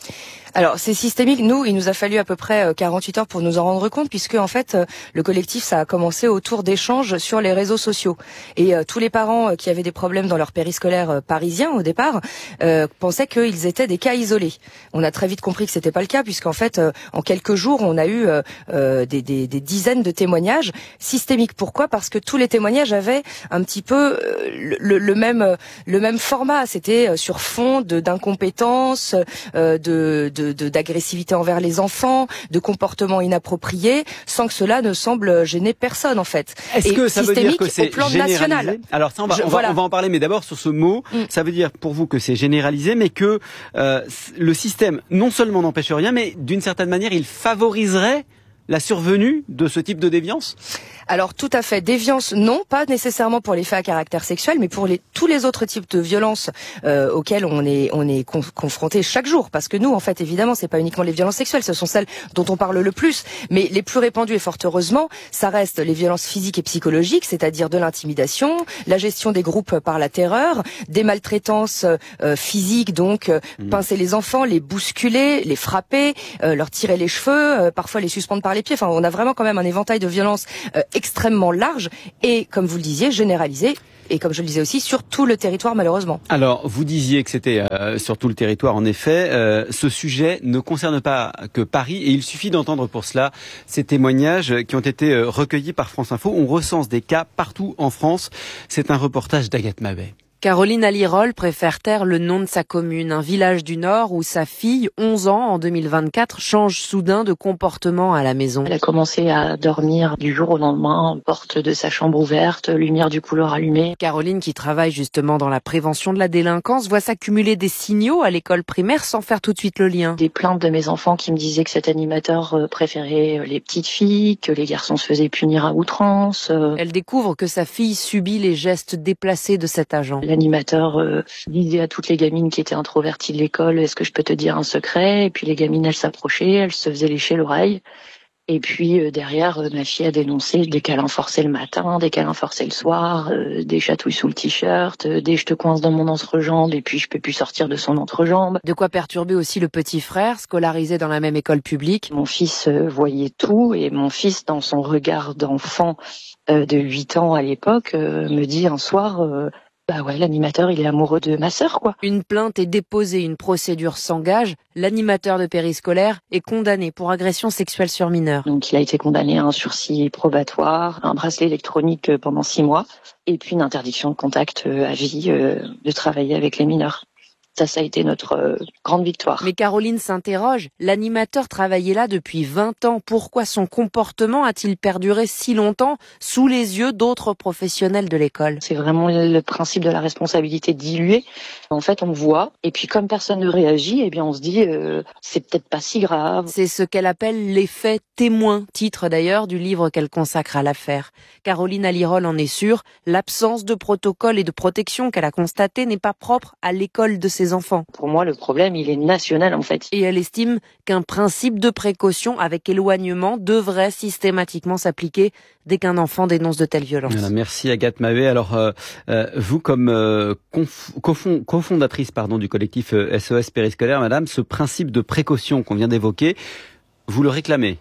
Alors c'est systémique. Nous, il nous a fallu à peu près quarante-huit heures pour nous en rendre compte, puisque en fait le collectif, ça a commencé autour d'échanges sur les réseaux sociaux. Et euh, tous les parents qui avaient des problèmes dans leur périscolaire euh, parisien au départ euh, pensaient qu'ils étaient des cas isolés. On a très vite compris que c'était pas le cas, puisqu'en fait euh, en quelques jours on a eu euh, euh, des, des, des dizaines de témoignages systémiques. Pourquoi? Parce que tous les témoignages avaient un petit peu euh, le, le même le même format. C'était sur fond de d'incompétence, euh, de, de De, d'agressivité envers les enfants, de comportements inappropriés, sans que cela ne semble gêner personne en fait. Est-ce Et que ça veut dire que c'est au plan généralisé? national. Alors ça, on va, Je, on, va, voilà. on va en parler, mais d'abord sur ce mot, mm. ça veut dire pour vous que c'est généralisé, mais que euh, le système non seulement n'empêche rien, mais d'une certaine manière, il favoriserait la survenue de ce type de déviance? Alors tout à fait, déviance non, pas nécessairement pour les faits à caractère sexuel, mais pour les, tous les autres types de violences euh, auxquelles on est on est con, confronté chaque jour. Parce que nous, en fait, évidemment, c'est pas uniquement les violences sexuelles, ce sont celles dont on parle le plus, mais les plus répandues et fort heureusement, ça reste les violences physiques et psychologiques, c'est-à-dire de l'intimidation, la gestion des groupes par la terreur, des maltraitances euh, physiques, donc euh, mmh. pincer les enfants, les bousculer, les frapper, euh, leur tirer les cheveux, euh, parfois les suspendre par les pieds. Enfin, on a vraiment quand même un éventail de violences euh, extrêmement large et, comme vous le disiez, généralisé. Et comme je le disais aussi, sur tout le territoire, malheureusement. Alors, vous disiez que c'était euh, sur tout le territoire, en effet. Euh, ce sujet ne concerne pas que Paris, et il suffit d'entendre pour cela ces témoignages qui ont été euh, recueillis par France Info. On recense des cas partout en France. C'est un reportage d'Agathe Mavet. Caroline Alirol préfère taire le nom de sa commune, un village du Nord où sa fille, onze ans en deux mille vingt-quatre, change soudain de comportement à la maison. Elle a commencé à dormir du jour au lendemain, porte de sa chambre ouverte, lumière du couloir allumée. Caroline, qui travaille justement dans la prévention de la délinquance, voit s'accumuler des signaux à l'école primaire sans faire tout de suite le lien. Des plaintes de mes enfants qui me disaient que cet animateur préférait les petites filles, que les garçons se faisaient punir à outrance. Elle découvre que sa fille subit les gestes déplacés de cet agent. L'animateur euh, disait à toutes les gamines qui étaient introverties de l'école, est-ce que je peux te dire un secret? Et puis les gamines, elles s'approchaient, elles se faisaient lécher l'oreille. Et puis euh, derrière, euh, ma fille a dénoncé des câlins forcés le matin, des câlins forcés le soir, euh, des chatouilles sous le t-shirt, euh, des je te coince dans mon entrejambe et puis je peux plus sortir de son entrejambe. De quoi perturber aussi le petit frère, scolarisé dans la même école publique. Mon fils euh, voyait tout et mon fils, dans son regard d'enfant euh, de huit ans à l'époque, euh, me dit un soir... Euh, Bah ouais, l'animateur, il est amoureux de ma sœur, quoi. Une plainte est déposée, une procédure s'engage. L'animateur de périscolaire est condamné pour agression sexuelle sur mineur. Donc il a été condamné à un sursis probatoire, un bracelet électronique pendant six mois, et puis une interdiction de contact à vie, euh, de travailler avec les mineurs. Ça, ça a été notre euh, grande victoire. Mais Caroline s'interroge. L'animateur travaillait là depuis vingt ans. Pourquoi son comportement a-t-il perduré si longtemps sous les yeux d'autres professionnels de l'école? C'est vraiment le principe de la responsabilité diluée. En fait, on voit, et puis comme personne ne réagit, eh bien, on se dit, euh, c'est peut-être pas si grave. C'est ce qu'elle appelle l'effet témoin, titre d'ailleurs du livre qu'elle consacre à l'affaire. Caroline Alirol en est sûre, l'absence de protocole et de protection qu'elle a constaté n'est pas propre à l'école de ses enfants. Pour moi, le problème, il est national en fait. Et elle estime qu'un principe de précaution avec éloignement devrait systématiquement s'appliquer dès qu'un enfant dénonce de telles violences. Voilà, merci Agathe Mavet. Alors, euh, euh, vous comme euh, conf- cofond- cofondatrice pardon, du collectif euh, S O S Périscolaire, madame, ce principe de précaution qu'on vient d'évoquer, vous le réclamez?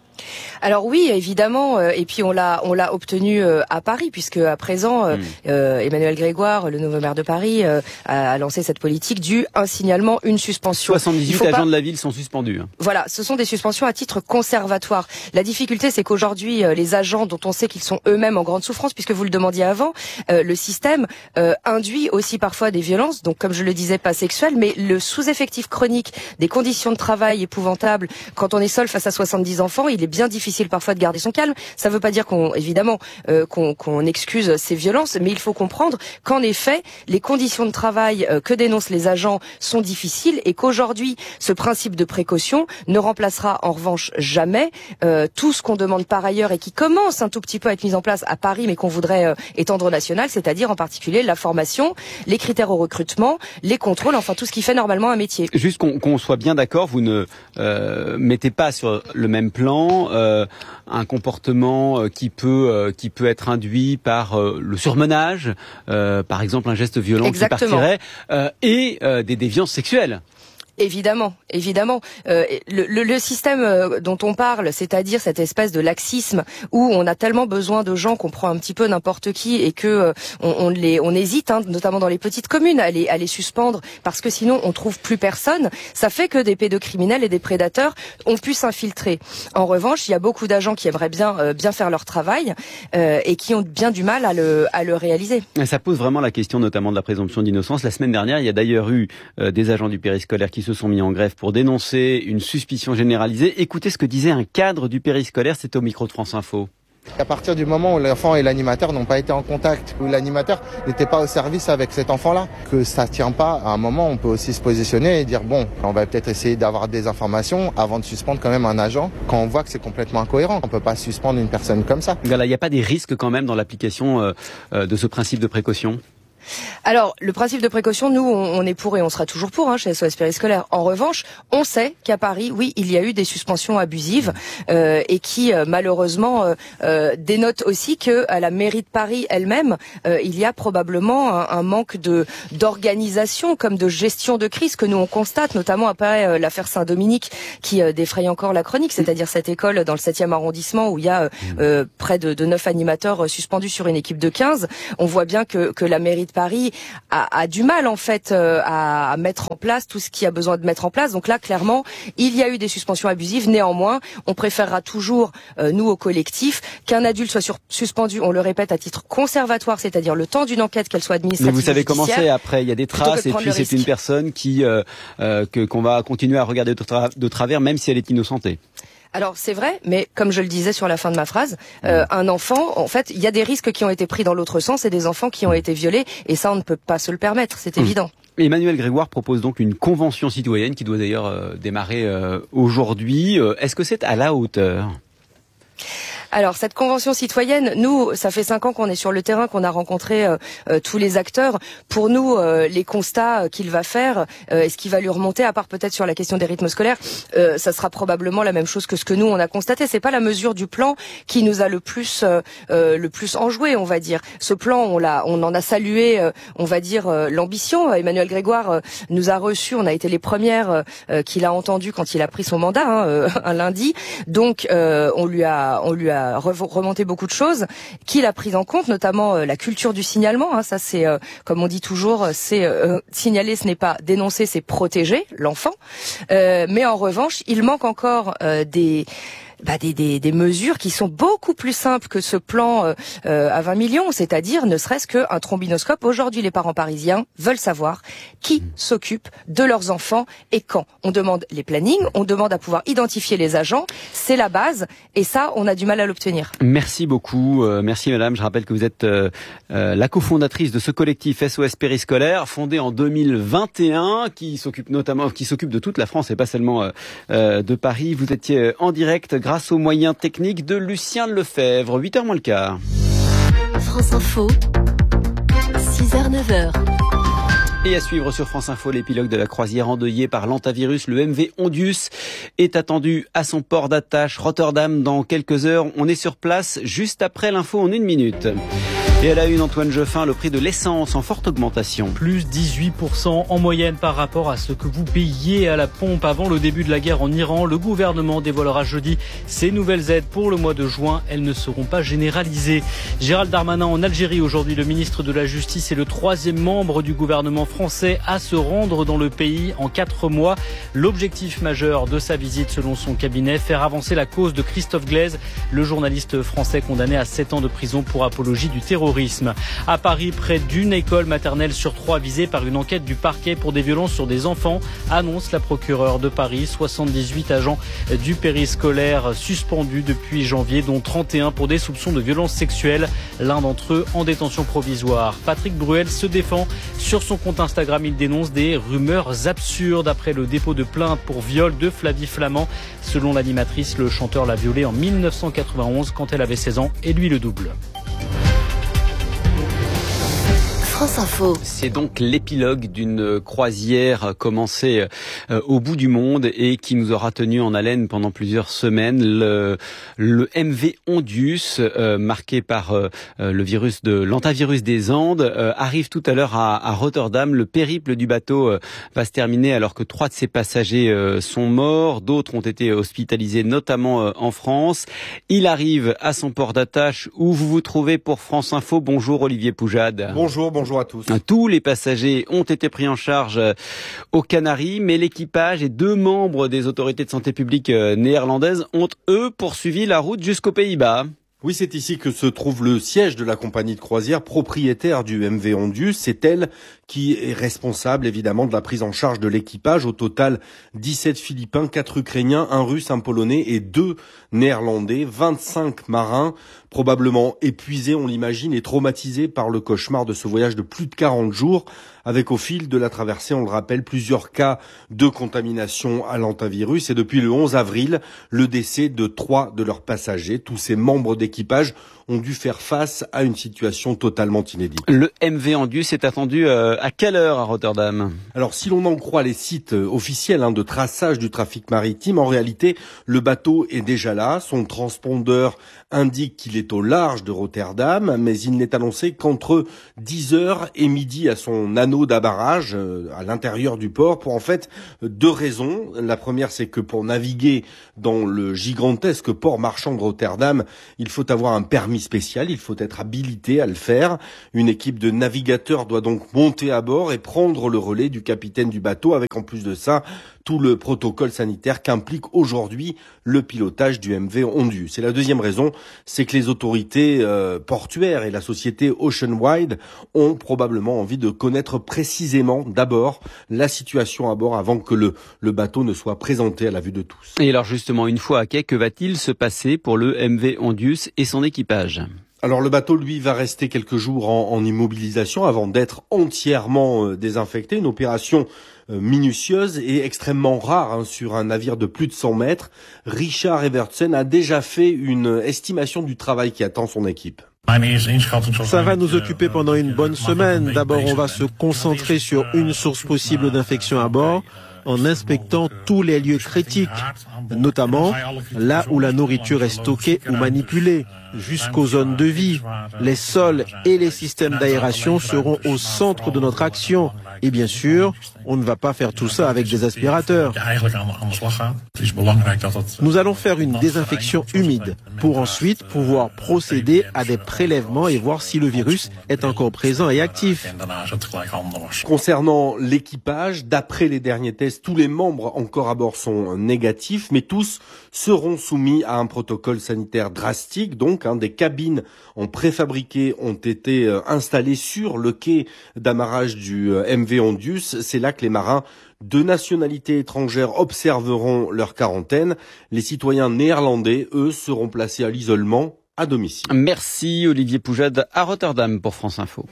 Alors oui, évidemment, euh, et puis on l'a on l'a obtenu euh, à Paris, puisque à présent euh, mmh. euh, Emmanuel Grégoire, le nouveau maire de Paris, euh, a, a lancé cette politique du un signalement, une suspension. soixante-dix-huit agents pas... de la ville sont suspendus. Hein. Voilà, ce sont des suspensions à titre conservatoire. La difficulté, c'est qu'aujourd'hui, euh, les agents dont on sait qu'ils sont eux-mêmes en grande souffrance, puisque vous le demandiez avant, euh, le système euh, induit aussi parfois des violences, donc comme je le disais, pas sexuelles, mais le sous-effectif chronique, des conditions de travail épouvantables. Quand on est seul face à soixante-dix enfants, il est bien difficile parfois de garder son calme. Ça ne veut pas dire qu'on, évidemment, euh, qu'on, qu'on excuse ces violences, mais il faut comprendre qu'en effet, les conditions de travail euh, que dénoncent les agents sont difficiles et qu'aujourd'hui, ce principe de précaution ne remplacera en revanche jamais euh, tout ce qu'on demande par ailleurs et qui commence un tout petit peu à être mis en place à Paris, mais qu'on voudrait euh, étendre au national, c'est-à-dire en particulier la formation, les critères au recrutement, les contrôles, enfin tout ce qui fait normalement un métier. Juste qu'on, qu'on soit bien d'accord, vous ne euh, mettez pas sur le même plan euh, un comportement qui peut euh, qui peut être induit par euh, le surmenage, euh, par exemple un geste violent Exactement. qui partirait, euh, et euh, des déviances sexuelles. Évidemment, évidemment. Euh, le, le, le système euh, dont on parle, c'est-à-dire cette espèce de laxisme où on a tellement besoin de gens qu'on prend un petit peu n'importe qui et que euh, on, on, les, on hésite, hein, notamment dans les petites communes, à les, à les suspendre parce que sinon on trouve plus personne. Ça fait que des pédocriminels et des prédateurs ont pu s'infiltrer. En revanche, il y a beaucoup d'agents qui aimeraient bien, euh, bien faire leur travail euh, et qui ont bien du mal à le, à le réaliser. Et ça pose vraiment la question, notamment de la présomption d'innocence. La semaine dernière, il y a d'ailleurs eu euh, des agents du périscolaire qui se sont mis en grève pour dénoncer une suspicion généralisée. Écoutez ce que disait un cadre du périscolaire, c'était au micro de France Info. À partir du moment où l'enfant et l'animateur n'ont pas été en contact, où l'animateur n'était pas au service avec cet enfant-là, que ça tient pas, à un moment on peut aussi se positionner et dire bon, on va peut-être essayer d'avoir des informations avant de suspendre quand même un agent quand on voit que c'est complètement incohérent. On peut pas suspendre une personne comme ça. Voilà, il n'y a pas des risques quand même dans l'application euh, euh, de ce principe de précaution ? Alors, le principe de précaution, nous, on est pour et on sera toujours pour hein, chez S O S Périscolaire. En revanche, on sait qu'à Paris, oui, il y a eu des suspensions abusives euh, et qui, euh, malheureusement, euh, euh, dénotent aussi qu'à la mairie de Paris elle-même, euh, il y a probablement un, un manque de d'organisation comme de gestion de crise que nous, on constate, notamment après euh, l'affaire Saint-Dominique qui euh, défraye encore la chronique, c'est-à-dire cette école dans le septième arrondissement où il y a euh, euh, près de, de neuf animateurs euh, suspendus sur une équipe de quinze. On voit bien que, que la mairie de Paris a, a du mal en fait euh, à, à mettre en place tout ce qu'il y a besoin de mettre en place. Donc là, clairement, il y a eu des suspensions abusives. Néanmoins, on préférera toujours, euh, nous au collectif, qu'un adulte soit sur, suspendu, on le répète, à titre conservatoire, c'est-à-dire le temps d'une enquête, qu'elle soit administrative. Mais vous savez comment c'est après, il y a des traces et puis c'est risque. Une personne qui euh, euh, que qu'on va continuer à regarder de, tra- de travers, même si elle est innocentée. Alors c'est vrai, mais comme je le disais sur la fin de ma phrase, euh, un enfant, en fait, il y a des risques qui ont été pris dans l'autre sens et des enfants qui ont été violés, et ça on ne peut pas se le permettre, c'est mmh. évident. Emmanuel Grégoire propose donc une convention citoyenne qui doit d'ailleurs euh, démarrer euh, aujourd'hui. Euh, est-ce que c'est à la hauteur ? Alors cette convention citoyenne, nous, ça fait cinq ans qu'on est sur le terrain, qu'on a rencontré euh, euh, tous les acteurs. Pour nous, euh, les constats qu'il va faire euh, et ce qui va lui remonter, à part peut-être sur la question des rythmes scolaires, euh, ça sera probablement la même chose que ce que nous on a constaté. C'est pas la mesure du plan qui nous a le plus euh, euh, le plus enjoué, on va dire. Ce plan, on l'a, on en a salué, euh, on va dire euh, l'ambition. Emmanuel Grégoire euh, nous a reçus, on a été les premières euh, qu'il a entendues quand il a pris son mandat, hein, euh, un lundi. Donc euh, on lui a, on lui a remonté beaucoup de choses qu'il a prises en compte, notamment euh, la culture du signalement. Hein, ça, c'est euh, comme on dit toujours, c'est euh, signaler, ce n'est pas dénoncer, c'est protéger l'enfant. Euh, mais en revanche, il manque encore euh, des Bah des, des, des mesures qui sont beaucoup plus simples que ce plan euh, euh, à vingt millions, c'est-à-dire ne serait-ce qu'un trombinoscope. Aujourd'hui, les parents parisiens veulent savoir qui s'occupe de leurs enfants et quand. On demande les plannings, on demande à pouvoir identifier les agents, c'est la base, et ça, on a du mal à l'obtenir. Merci beaucoup, euh, merci madame. Je rappelle que vous êtes euh, euh, la cofondatrice de ce collectif S O S Périscolaire, fondé en deux mille vingt et un, qui s'occupe notamment, qui s'occupe de toute la France et pas seulement euh, euh, de Paris. Vous étiez en direct grâce aux moyens techniques de Lucien Lefebvre. huit heures moins le quart. France Info, six heures neuf heures. Et à suivre sur France Info, l'épilogue de la croisière endeuillée par l'antavirus. Le M V Ondius est attendu à son port d'attache Rotterdam dans quelques heures. On est sur place juste après l'info en une minute. Et à la une, Antoine Geoffin, le prix de l'essence en forte augmentation. Plus dix-huit pour cent en moyenne par rapport à ce que vous payiez à la pompe avant le début de la guerre en Iran. Le gouvernement dévoilera jeudi ces nouvelles aides pour le mois de juin. Elles ne seront pas généralisées. Gérald Darmanin en Algérie aujourd'hui. Le ministre de la Justice est le troisième membre du gouvernement français à se rendre dans le pays en quatre mois. L'objectif majeur de sa visite, selon son cabinet, faire avancer la cause de Christophe Glaise, le journaliste français condamné à sept ans de prison pour apologie du terrorisme. terrorisme. À Paris, près d'une école maternelle sur trois visée par une enquête du parquet pour des violences sur des enfants, annonce la procureure de Paris. soixante-dix-huit agents du périscolaire suspendus depuis janvier, dont trente et un pour des soupçons de violences sexuelles. L'un d'entre eux en détention provisoire. Patrick Bruel se défend. Sur son compte Instagram, il dénonce des rumeurs absurdes après le dépôt de plainte pour viol de Flavie Flament. Selon l'animatrice, le chanteur l'a violée en mille neuf cent quatre-vingt-onze quand elle avait seize ans et lui le double. France Info. C'est donc l'épilogue d'une croisière commencée euh, au bout du monde et qui nous aura tenu en haleine pendant plusieurs semaines. Le, le M V Ondius, euh, marqué par euh, le virus de l'antavirus des Andes, euh, arrive tout à l'heure à, à Rotterdam. Le périple du bateau euh, va se terminer alors que trois de ses passagers euh, sont morts. D'autres ont été hospitalisés, notamment euh, en France. Il arrive à son port d'attache où vous vous trouvez pour France Info. Bonjour Olivier Poujade. Bonjour, bonjour. Bonjour à tous. Tous les passagers ont été pris en charge aux Canaries, mais l'équipage et deux membres des autorités de santé publique néerlandaises ont, eux, poursuivi la route jusqu'aux Pays-Bas. Oui, c'est ici que se trouve le siège de la compagnie de croisière propriétaire du M V Ondius. C'est elle qui est responsable, évidemment, de la prise en charge de l'équipage. Au total, dix-sept Philippins, quatre Ukrainiens, un Russe, un Polonais et deux Néerlandais. vingt-cinq marins, probablement épuisés, on l'imagine, et traumatisés par le cauchemar de ce voyage de plus de quarante jours, avec au fil de la traversée, on le rappelle, plusieurs cas de contamination à l'antavirus. Et depuis le onze avril, le décès de trois de leurs passagers. Tous ces membres d'équipage ont dû faire face à une situation totalement inédite. Le M V Ondius est attendu euh, à quelle heure à Rotterdam ? Alors, si l'on en croit les sites euh, officiels hein, de traçage du trafic maritime, en réalité, le bateau est déjà là. Son transpondeur indique qu'il est au large de Rotterdam, mais il n'est annoncé qu'entre dix heures et midi à son anneau d'abarrage euh, à l'intérieur du port, pour en fait deux raisons. La première, c'est que pour naviguer dans le gigantesque port marchand de Rotterdam, il faut avoir un permis spécial, il faut être habilité à le faire. Une équipe de navigateurs doit donc monter à bord et prendre le relais du capitaine du bateau, avec en plus de ça tout le protocole sanitaire qu'implique aujourd'hui le pilotage du M V Ondius. Et la deuxième raison, c'est que les autorités euh, portuaires et la société Ocean Wide ont probablement envie de connaître précisément d'abord la situation à bord avant que le, le bateau ne soit présenté à la vue de tous. Et alors justement, une fois à quai, que va-t-il se passer pour le M V Ondius et son équipage ? Alors le bateau, lui, va rester quelques jours en, en immobilisation avant d'être entièrement euh, désinfecté. Une opération euh, minutieuse et extrêmement rare hein, sur un navire de plus de cent mètres. Richard Evertsen a déjà fait une estimation du travail qui attend son équipe. Ça va nous occuper pendant une bonne semaine. D'abord, on va se concentrer sur une source possible d'infection à bord, en inspectant tous les lieux critiques, notamment là où la nourriture est stockée ou manipulée, jusqu'aux zones de vie. Les sols et les systèmes d'aération seront au centre de notre action. Et bien sûr, on ne va pas faire tout ça avec des aspirateurs. Nous allons faire une désinfection humide pour ensuite pouvoir procéder à des prélèvements et voir si le virus est encore présent et actif. Concernant l'équipage, d'après les derniers tests, tous les membres encore à bord sont négatifs, mais tous seront soumis à un protocole sanitaire drastique. Donc, hein, des cabines en préfabriqué ont été euh, installées sur le quai d'amarrage du euh, M V Ondius. C'est là que les marins de nationalité étrangère observeront leur quarantaine. Les citoyens néerlandais, eux, seront placés à l'isolement à domicile. Merci Olivier Poujade à Rotterdam pour France Info.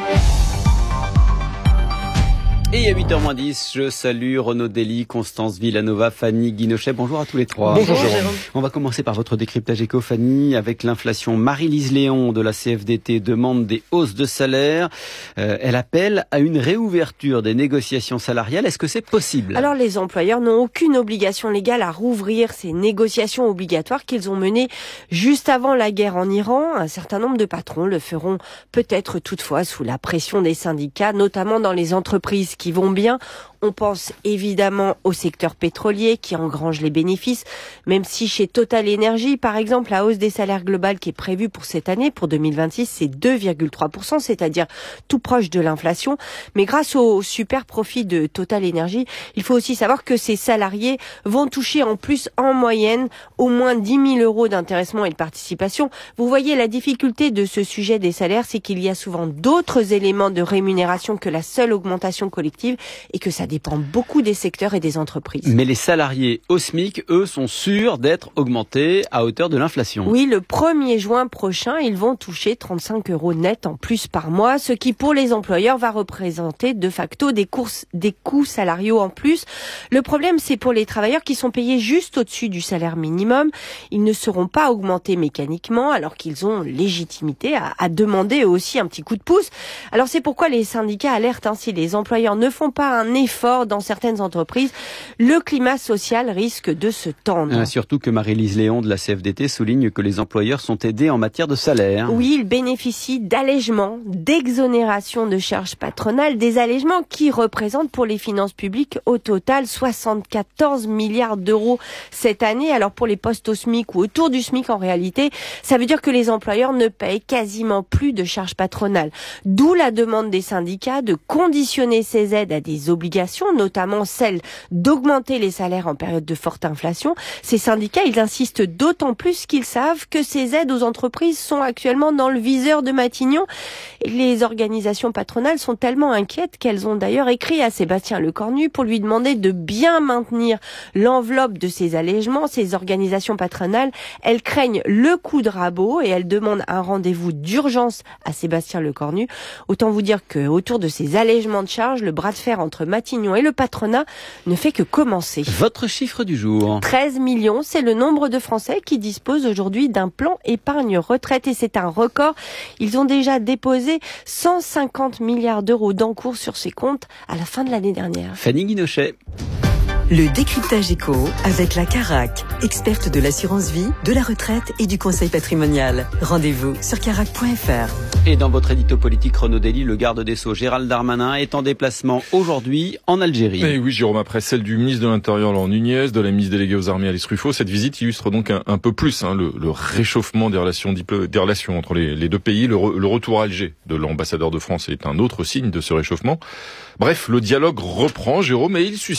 Et à huit heures moins dix, je salue Renaud Dely, Constance Villanova, Fanny Guinochet. Bonjour à tous les trois. Bonjour Jérôme. On va commencer par votre décryptage éco, Fanny. Avec l'inflation, Marie-Lise Léon de la C F D T demande des hausses de salaire. Euh, elle appelle à une réouverture des négociations salariales. Est-ce que c'est possible ? Alors les employeurs n'ont aucune obligation légale à rouvrir ces négociations obligatoires qu'ils ont menées juste avant la guerre en Iran. Un certain nombre de patrons le feront peut-être toutefois sous la pression des syndicats, notamment dans les entreprises qui qui vont bien. On pense évidemment au secteur pétrolier qui engrange les bénéfices, même si chez Total Energy, par exemple, la hausse des salaires globale qui est prévue pour cette année, pour deux mille vingt-six, c'est deux virgule trois pour cent, c'est-à-dire tout proche de l'inflation. Mais grâce au super profit de Total Energy, il faut aussi savoir que ces salariés vont toucher en plus en moyenne au moins dix mille euros d'intéressement et de participation. Vous voyez, la difficulté de ce sujet des salaires, c'est qu'il y a souvent d'autres éléments de rémunération que la seule augmentation collective et que ça dépend beaucoup des secteurs et des entreprises. Mais les salariés au SMIC, eux, sont sûrs d'être augmentés à hauteur de l'inflation. Oui, le premier juin prochain, ils vont toucher trente-cinq euros net en plus par mois, ce qui pour les employeurs va représenter de facto des, courses, des coûts salariaux en plus. Le problème, c'est pour les travailleurs qui sont payés juste au-dessus du salaire minimum. Ils ne seront pas augmentés mécaniquement alors qu'ils ont légitimité à, à demander eux aussi un petit coup de pouce. Alors c'est pourquoi les syndicats alertent, hein, si les employeurs ne font pas un effort dans certaines entreprises, le climat social risque de se tendre. Euh, surtout que Marie-Lise Léon de la C F D T souligne que les employeurs sont aidés en matière de salaire. Oui, ils bénéficient d'allègements, d'exonérations de charges patronales, des allègements qui représentent pour les finances publiques au total soixante-quatorze milliards d'euros cette année. Alors pour les postes au SMIC ou autour du SMIC en réalité, ça veut dire que les employeurs ne payent quasiment plus de charges patronales. D'où la demande des syndicats de conditionner ces aides à des obligations, notamment celle d'augmenter les salaires en période de forte inflation. Ces syndicats, ils insistent d'autant plus qu'ils savent que ces aides aux entreprises sont actuellement dans le viseur de Matignon. Et les organisations patronales sont tellement inquiètes qu'elles ont d'ailleurs écrit à Sébastien Lecornu pour lui demander de bien maintenir l'enveloppe de ces allègements. Ces organisations patronales, elles craignent le coup de rabot et elles demandent un rendez-vous d'urgence à Sébastien Lecornu. Autant vous dire que autour de ces allègements de charges, le bras de fer entre Matignon et le patronat ne fait que commencer. Votre chiffre du jour. treize millions, c'est le nombre de Français qui disposent aujourd'hui d'un plan épargne retraite et c'est un record. Ils ont déjà déposé cent cinquante milliards d'euros d'encours sur ces comptes à la fin de l'année dernière. Fanny Guinochet. Le décryptage éco avec la Carac, experte de l'assurance vie, de la retraite et du conseil patrimonial. Rendez-vous sur carac point f r. Et dans votre édito politique Renaud Dely, le garde des Sceaux Gérald Darmanin est en déplacement aujourd'hui en Algérie. Et oui, Jérôme, après celle du ministre de l'Intérieur Laurent Nunez, de la ministre déléguée aux armées Alice Ruffo, cette visite illustre donc un, un peu plus hein, le, le réchauffement des relations, diplo- des relations entre les, les deux pays. Le, re, le retour à Alger de l'ambassadeur de France est un autre signe de ce réchauffement. Bref, le dialogue reprend, Jérôme, et il suscite